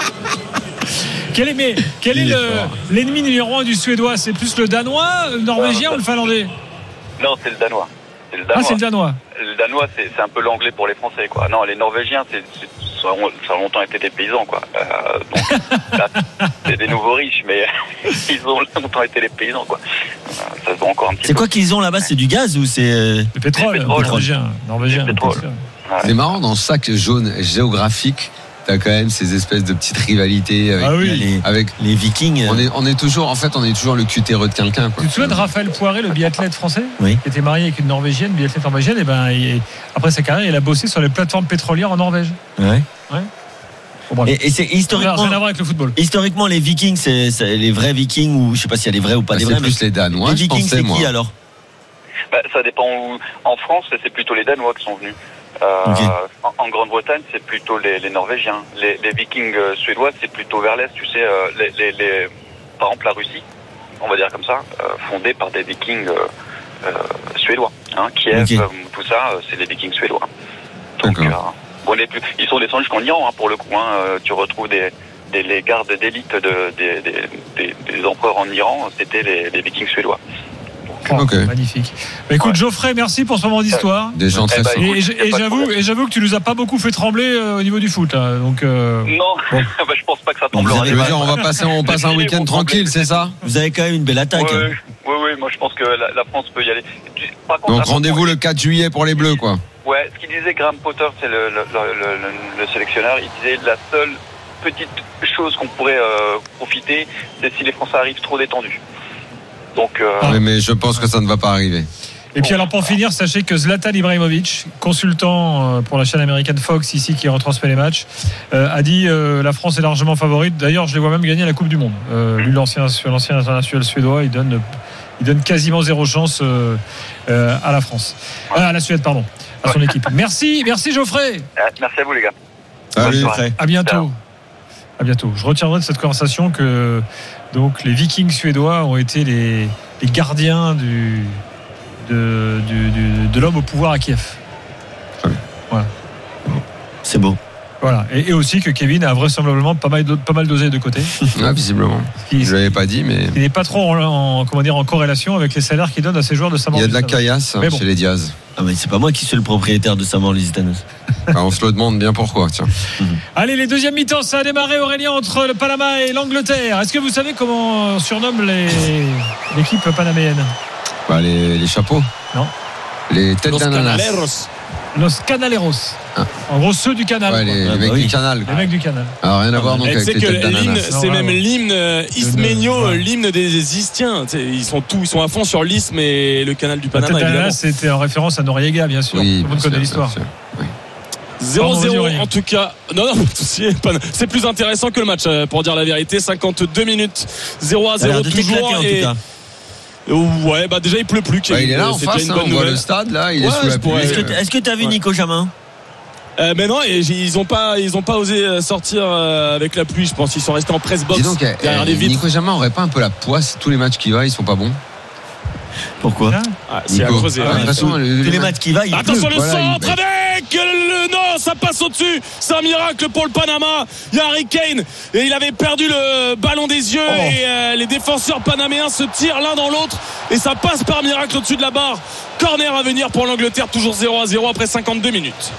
Quel est, mais, quel est, est le, l'ennemi numéro un du Suédois? C'est plus le Danois, le Norvégien non, ou le Finlandais? Non, c'est le Danois. C'est le Danois. Ah, c'est le Danois. Le Danois, c'est, c'est un peu l'anglais pour les Français, quoi. Non, les Norvégiens, c'est, c'est, ça a longtemps été des paysans, quoi. Euh, donc, là, c'est des nouveaux riches, mais ils ont longtemps été des paysans, quoi. Ça se voit encore un petit c'est peu. quoi qu'ils ont là-bas? C'est du gaz ou c'est le pétrole? Le pétrole. Norvégien. Norvégien. Le pétrole. Ouais. C'est marrant, dans ce sac jaune géographique, t'as quand même ces espèces de petites rivalités avec, ah oui. les, avec les Vikings. On est, on est toujours, en fait, on est toujours le cutéreux de quelqu'un, quoi. Tu te souviens de Raphaël Poiré, le biathlète français, oui. qui était marié avec une Norvégienne, biathlète norvégienne, et ben, il, après sa carrière, il a bossé sur les plateformes pétrolières en Norvège. Ouais. Ouais. Bon, et, et c'est historiquement. Rien à voir avec le football. Historiquement, les Vikings, c'est, c'est les vrais Vikings, ou je sais pas s'il y a les vrais ou pas bah, des c'est vrais. Plus mais les Danois. Les Vikings, pensais, c'est moi. qui alors? Bah, ça dépend où. En France, c'est plutôt les Danois qui sont venus. Euh, okay. en, en Grande-Bretagne, c'est plutôt les, les Norvégiens. Les, les Vikings euh, suédois, c'est plutôt vers l'est. Tu sais, euh, les, les, les, par exemple, la Russie, on va dire comme ça, euh, fondée par des Vikings euh, euh, suédois. Hein, Kiev, okay. euh, tout ça, euh, c'est les Vikings suédois. Donc, euh, bon, les plus, ils sont descendus jusqu'en Iran, hein, pour le coup. Hein, euh, tu retrouves des, des les gardes d'élite de, des, des, des, des empereurs en Iran, c'était les, les Vikings suédois. Oh, okay. Magnifique. Bah, écoute, ouais. Geoffrey, merci pour ce moment d'histoire. Des gens très et, et, et, j'avoue, et j'avoue que tu nous as pas beaucoup fait trembler euh, au niveau du foot. Là. Donc, euh... non, bon. bah, je pense pas que ça tombe. On, dire, on va passer, on passe un week-end tranquille, c'est ça? Vous avez quand même une belle attaque. Oui, hein. oui, oui, moi je pense que la, la France peut y aller. Par contre, donc rendez-vous le quatre juillet pour les Bleus, quoi. Ouais, ce qu'il disait Graham Potter, c'est le, le, le, le, le sélectionneur, il disait la seule petite chose qu'on pourrait euh, profiter, c'est si les Français arrivent trop détendus. Donc, euh... oui, mais je pense que ça ne va pas arriver. Et puis alors pour finir, sachez que Zlatan Ibrahimovic, consultant pour la chaîne américaine Fox ici qui retransmet les matchs, euh, a dit euh, la France est largement favorite. D'ailleurs, je les vois même gagner la Coupe du Monde. Euh, lui, l'ancien, l'ancien international suédois, il donne, il donne quasiment zéro chance euh, euh, à la France, euh, à la Suède, pardon, à son équipe. Merci, merci Geoffrey. Merci à vous les gars. Salut. À bientôt. À bientôt. Je retiendrai de cette conversation que donc les Vikings suédois ont été les, les gardiens du, de, du, du, de l'homme au pouvoir à Kiev. Voilà. C'est beau. Voilà. Et, et aussi que Kevin a vraisemblablement pas mal, pas mal dosé de côté. Ah, visiblement. Qui, je l'avais pas dit, mais il n'est pas trop en, en, comment dire, en corrélation avec les salaires qu'il donne à ses joueurs de Saint-Maur. Il y a de la caillasse bon. Chez les Diaz. Ah mais c'est pas moi qui suis le propriétaire de Saint-Maur-les-Gitanos. Bah, on se le demande bien pourquoi, tiens. Allez, les deuxièmes mi-temps, ça a démarré, Aurélien, entre le Panama et l'Angleterre. Est-ce que vous savez comment on surnomme les, l'équipe panaméenne? Bah, les, les chapeaux. Non. Les têtes d'ananas. Los Canaleros. Ah. En gros, ceux du canal. Ouais, les, les mecs oui. du canal. Les mecs du canal. Alors, rien à voir donc avec les têtes d'ananas. C'est même l'hymne isménio, ouais. l'hymne des Istiens. Ils sont tous, ils sont à fond sur l'isthme et le canal du Panama. La tête d'ananas, c'était en référence à Noriega, bien sûr. Oui, tout le monde connaît l'histoire. Oui. zéro zéro en tout cas. Non, non, c'est plus intéressant que le match, pour dire la vérité. cinquante-deux minutes, zéro à zéro toujours. Et Ouais, bah déjà il pleut plus. Bah, il est là en c'est face, déjà une hein, bonne on voit nouvelle. le stade là, il est Ouais, sous la pluie. pourrais- Est-ce que, est-ce que t'as vu Ouais. Nico Jamin? Euh, mais non, et ils ont pas, ils ont pas osé sortir euh, avec la pluie. Je pense qu'ils sont restés en press box Dis donc, derrière eh, les vitres. Nico Jamin aurait pas un peu la poisse? Tous les matchs qu'il va, ils sont pas bons. Pourquoi? Ah, c'est à Nico. creuser. Ah, hein. de toute façon, Tous le- les matchs qui va, il Attention pleut. le Voilà, centre il- avec le non, ça passe au-dessus. C'est un miracle pour le Panama. Il y a Harry Kane et il avait perdu le ballon des yeux Oh. et euh, les défenseurs panaméens se tirent l'un dans l'autre et ça passe par miracle au-dessus de la barre. Corner à venir pour l'Angleterre, toujours zéro à zéro après cinquante-deux minutes.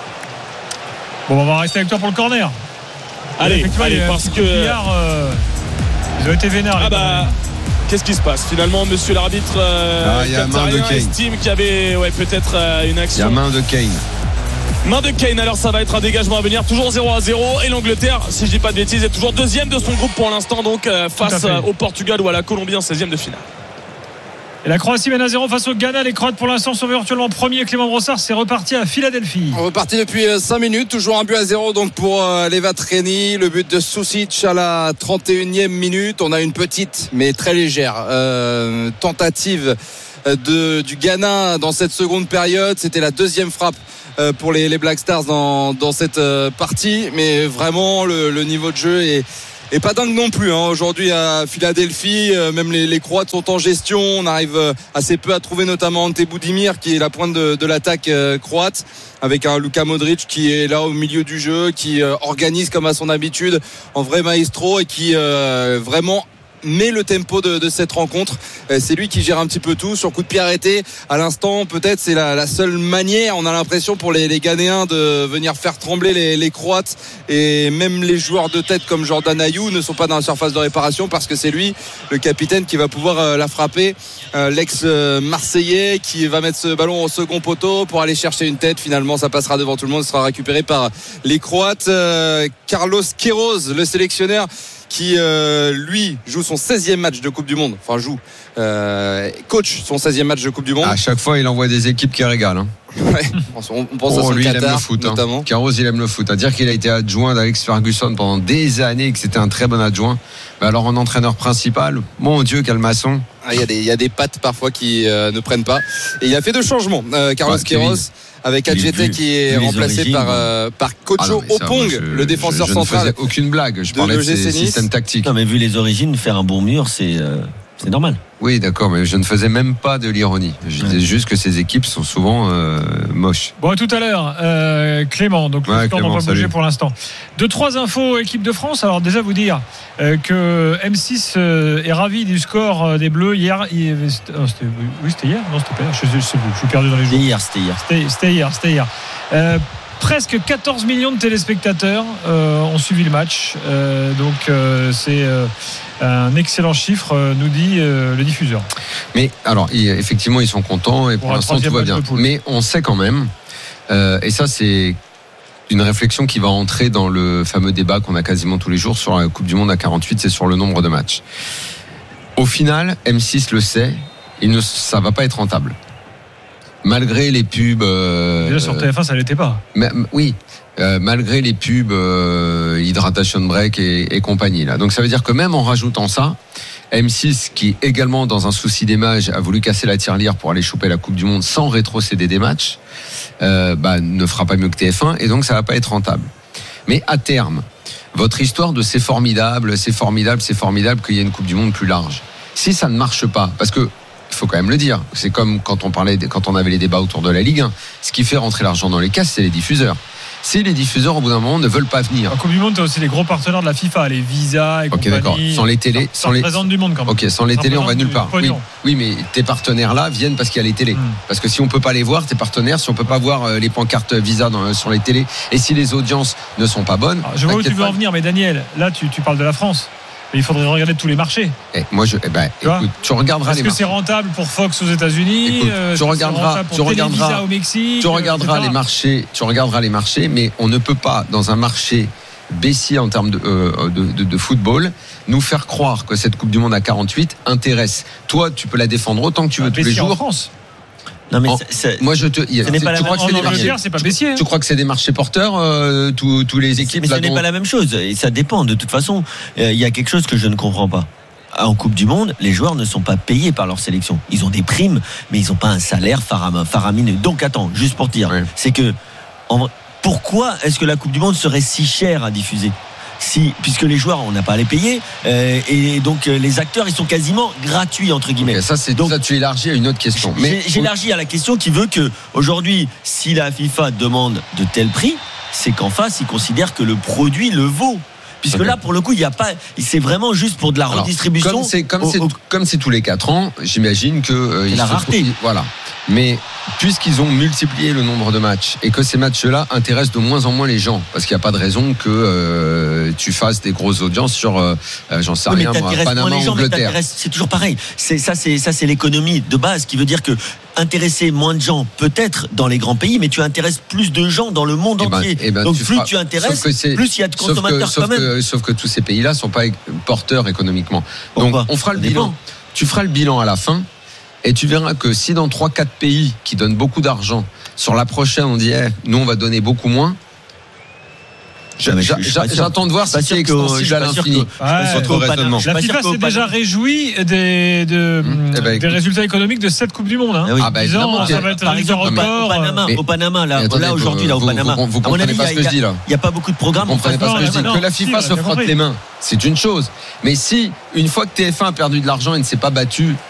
Bon, on va rester avec toi pour le corner. Allez, Effectivement, allez il y a un parce petit que billard, euh, ils ont été vénères. ah les bah Panamériens. qu'est-ce qui se passe finalement, monsieur l'arbitre euh, Ah, il y a main de qatarien Kane. estime qu'il y avait ouais, peut-être euh, une Il y a action. main de Kane. Main de Kane, alors ça va être un dégagement à venir, toujours zéro à zéro. Et l'Angleterre, si je dis pas de bêtises, est toujours deuxième de son groupe pour l'instant, donc euh, face fait. euh, au Portugal ou à la Colombie en seizième de finale. Et la Croatie mène à zéro face au Ghana. Les Croates pour l'instant sont virtuellement premiers. Clément Brossard, c'est reparti à Philadelphie. On repartit depuis cinq minutes, toujours un but à zéro donc pour euh, Leva Treni, le but de Susic à la trente et unième minute. On a une petite mais très légère euh, tentative de, du Ghana dans cette seconde période. C'était la deuxième frappe euh, pour les, les Black Stars dans, dans cette euh, partie, mais vraiment le, le niveau de jeu est Et pas dingue non plus hein. Aujourd'hui à Philadelphie, euh, même les, les Croates sont en gestion. On arrive euh, assez peu à trouver notamment Ante Budimir qui est la pointe de, de l'attaque euh, croate, avec un Luka Modric qui est là au milieu du jeu, qui euh, organise comme à son habitude en vrai maestro et qui euh, vraiment met le tempo de, de cette rencontre. C'est lui qui gère un petit peu tout sur coup de pied arrêté à l'instant. Peut-être c'est la, la seule manière, on a l'impression pour les, les Ghanéens de venir faire trembler les, les Croates, et même les joueurs de tête comme Jordan Ayew ne sont pas dans la surface de réparation parce que c'est lui le capitaine qui va pouvoir euh, la frapper, euh, l'ex-marseillais qui va mettre ce ballon au second poteau pour aller chercher une tête. Finalement ça passera devant tout le monde, sera récupéré par les Croates. euh, Carlos Queiroz, le sélectionneur, qui euh, lui joue son seizième match de Coupe du Monde, enfin joue euh, coach son seizième match de Coupe du Monde. À chaque fois il envoie des équipes qui régalent hein. Ouais, on pense oh, à son lui Qatar, il aime le foot notamment. hein. Carros il aime le foot, à dire qu'il a été adjoint d'Alex Ferguson pendant des années et que c'était un très bon adjoint. Mais alors en entraîneur principal, mon Dieu quel maçon. Ah, il y a des il y a des pattes parfois qui euh, ne prennent pas, et il a fait deux changements euh, Carlos Ouais, Queiroz avec Il est Adjete vu- qui est vu les remplacé origines, par ouais. euh, par Ah Kojo non, mais ça, Opong, moi, je- le défenseur je, je central. ne faisais aucune blague, je de parlais de l'O G C ses Nice. systèmes tactiques. Non, mais vu les origines, faire un bon mur, c'est euh, c'est normal. Oui d'accord, mais je ne faisais même pas de l'ironie. Je disais juste que ces équipes sont souvent euh, moches. Bon, à tout à l'heure, euh, Clément. Donc, Ouais, le score n'a Clément, pas bougé salut. pour l'instant. Deux, trois infos équipe de France. Alors, déjà, vous dire euh, que M six euh, est ravi du score euh, des Bleus hier. Il- c'était- oh, c'était- oui, c'était hier. Non, c'était pas hier. Je, je, je sais plus. Je suis perdu dans les jours. C'était hier, c'était hier. C'était c'était hier. C'était hier. Euh, presque quatorze millions de téléspectateurs euh, ont suivi le match. Euh, donc, euh, c'est euh, un excellent chiffre, euh, nous dit euh, le diffuseur. Mais alors, il- effectivement, ils sont contents et pour, Pour un l'instant tout troisième va match bien. de poule. Mais on sait quand même, euh, et ça c'est une réflexion qui va entrer dans le fameux débat qu'on a quasiment tous les jours sur la Coupe du Monde à quarante-huit, c'est sur le nombre de matchs. Au final, M six le sait, il ne, ça va pas être rentable. Malgré les pubs. Euh, Déjà, sur T F un, ça l'était pas. mais, oui, euh, malgré les pubs euh, Hydration Break et, et compagnie. Là. Donc ça veut dire que même en rajoutant ça, M six, qui également dans un souci d'image a voulu casser la tirelire pour aller choper la Coupe du Monde sans rétrocéder des matchs, euh, bah, ne fera pas mieux que T F un, et donc ça va pas être rentable. Mais à terme, votre histoire de c'est formidable, c'est formidable, c'est formidable qu'il y ait une Coupe du Monde plus large. Si ça ne marche pas, parce que il faut quand même le dire, c'est comme quand on parlait, quand on avait les débats autour de la Ligue un, ce qui fait rentrer l'argent dans les caisses, c'est les diffuseurs. Si les diffuseurs, au bout d'un moment, ne veulent pas venir. En Coupe du Monde, tu as aussi les gros partenaires de la FIFA, les visas et Ok, compagnie. d'accord. Sans les télés, Ça sans les. représente du monde quand même. Ok, sans les Ça télés, on va représente nulle du part. Oui, pognon. oui, mais tes partenaires là viennent parce qu'il y a les télés. Hmm. Parce que si on peut pas les voir, tes partenaires, si on peut pas voir euh, les pancartes Visa dans, sur les télés, et si les audiences ne sont pas bonnes. Alors, je vois où tu t'inquiète veux pas. en venir, mais Daniel, là, tu, tu parles de la France. Mais il faudrait regarder tous les marchés. Eh, moi, je, eh ben, Tu vois écoute, tu regarderas Est-ce les que marchés. c'est rentable pour Fox aux États-Unis Écoute, euh, est-ce tu que c'est regarderas, rentable pour tu regarderas, Televisa au Mexique, tu regarderas et cetera. les marchés, tu regarderas les marchés, mais on ne peut pas dans un marché baissier en termes de, euh, de, de, de football nous faire croire que cette Coupe du Monde à quarante-huit intéresse. Toi, tu peux la défendre autant que tu veux tous les Baissier en jours. France. Non, mais En- c'est- c'est- Moi, je te. y a- Ce n'est c'est- pas la tu crois même- que c'est En des marchés Angleterre, c'est pas baissier. Tu crois que c'est des marchés porteurs, euh, tous, tous les équipes mais ce là, n'est dont- pas la même chose. Et ça dépend. De toute façon, euh, il y a quelque chose que je ne comprends pas. en Coupe du Monde, les joueurs ne sont pas payés par leur sélection. Ils ont des primes, mais ils n'ont pas un salaire faramineux. Donc attends, juste pour te dire, ouais. c'est que en, pourquoi est-ce que la Coupe du Monde serait si chère à diffuser ? Si, puisque les joueurs, on n'a pas à les payer, euh, et donc euh, les acteurs, ils sont quasiment gratuits entre guillemets. Okay, ça, c'est donc ça, tu élargis à une autre question. Mais j'élargis à la question qui veut que aujourd'hui, si la FIFA demande de tels prix, c'est qu'en face, ils considèrent que le produit le vaut. Puisque okay. là, pour le coup, il y a pas, c'est vraiment juste pour de la redistribution. Alors, comme c'est comme au, c'est au... comme c'est tous les quatre ans, j'imagine que euh, c'est la rareté. Faut, voilà. Mais puisqu'ils ont multiplié le nombre de matchs et que ces matchs-là intéressent de moins en moins les gens, parce qu'il n'y a pas de raison que euh, tu fasses des grosses audiences sur, euh, j'en sais oui, rien, moi, Panama, gens, Angleterre. C'est toujours pareil. C'est ça, c'est ça, c'est l'économie de base qui veut dire que intéresser moins de gens peut-être dans les grands pays, mais tu intéresses plus de gens dans le monde et ben, entier. Et ben, donc tu plus feras, tu intéresses, plus il y a de consommateurs sauf que, quand même. Que, sauf que tous ces pays-là sont pas porteurs économiquement. Pourquoi donc on fera le bilan. Tu feras le bilan à la fin. Et tu verras que si dans trois quatre pays qui donnent beaucoup d'argent, sur la prochaine on dit hey, nous on va donner beaucoup moins, j'attends de voir si c'est extensible à l'infini. Ouais, la FIFA s'est déjà réjouie des, de, mmh, ben, des résultats économiques de cette Coupe du Monde. Hein. Ah bah, disant, ça va être un exemple, record. Au Panama, mais, au Panama là, attendez, là aujourd'hui, là, au vous, Panama. Vous, vous comprenez pas ce que je dis là. Il n'y a pas beaucoup de programmes. Vous comprenez pas ce que je dis. Que la FIFA se frotte les mains, c'est une chose. Mais si, une fois que T F un a perdu de l'argent et ne s'est pas battu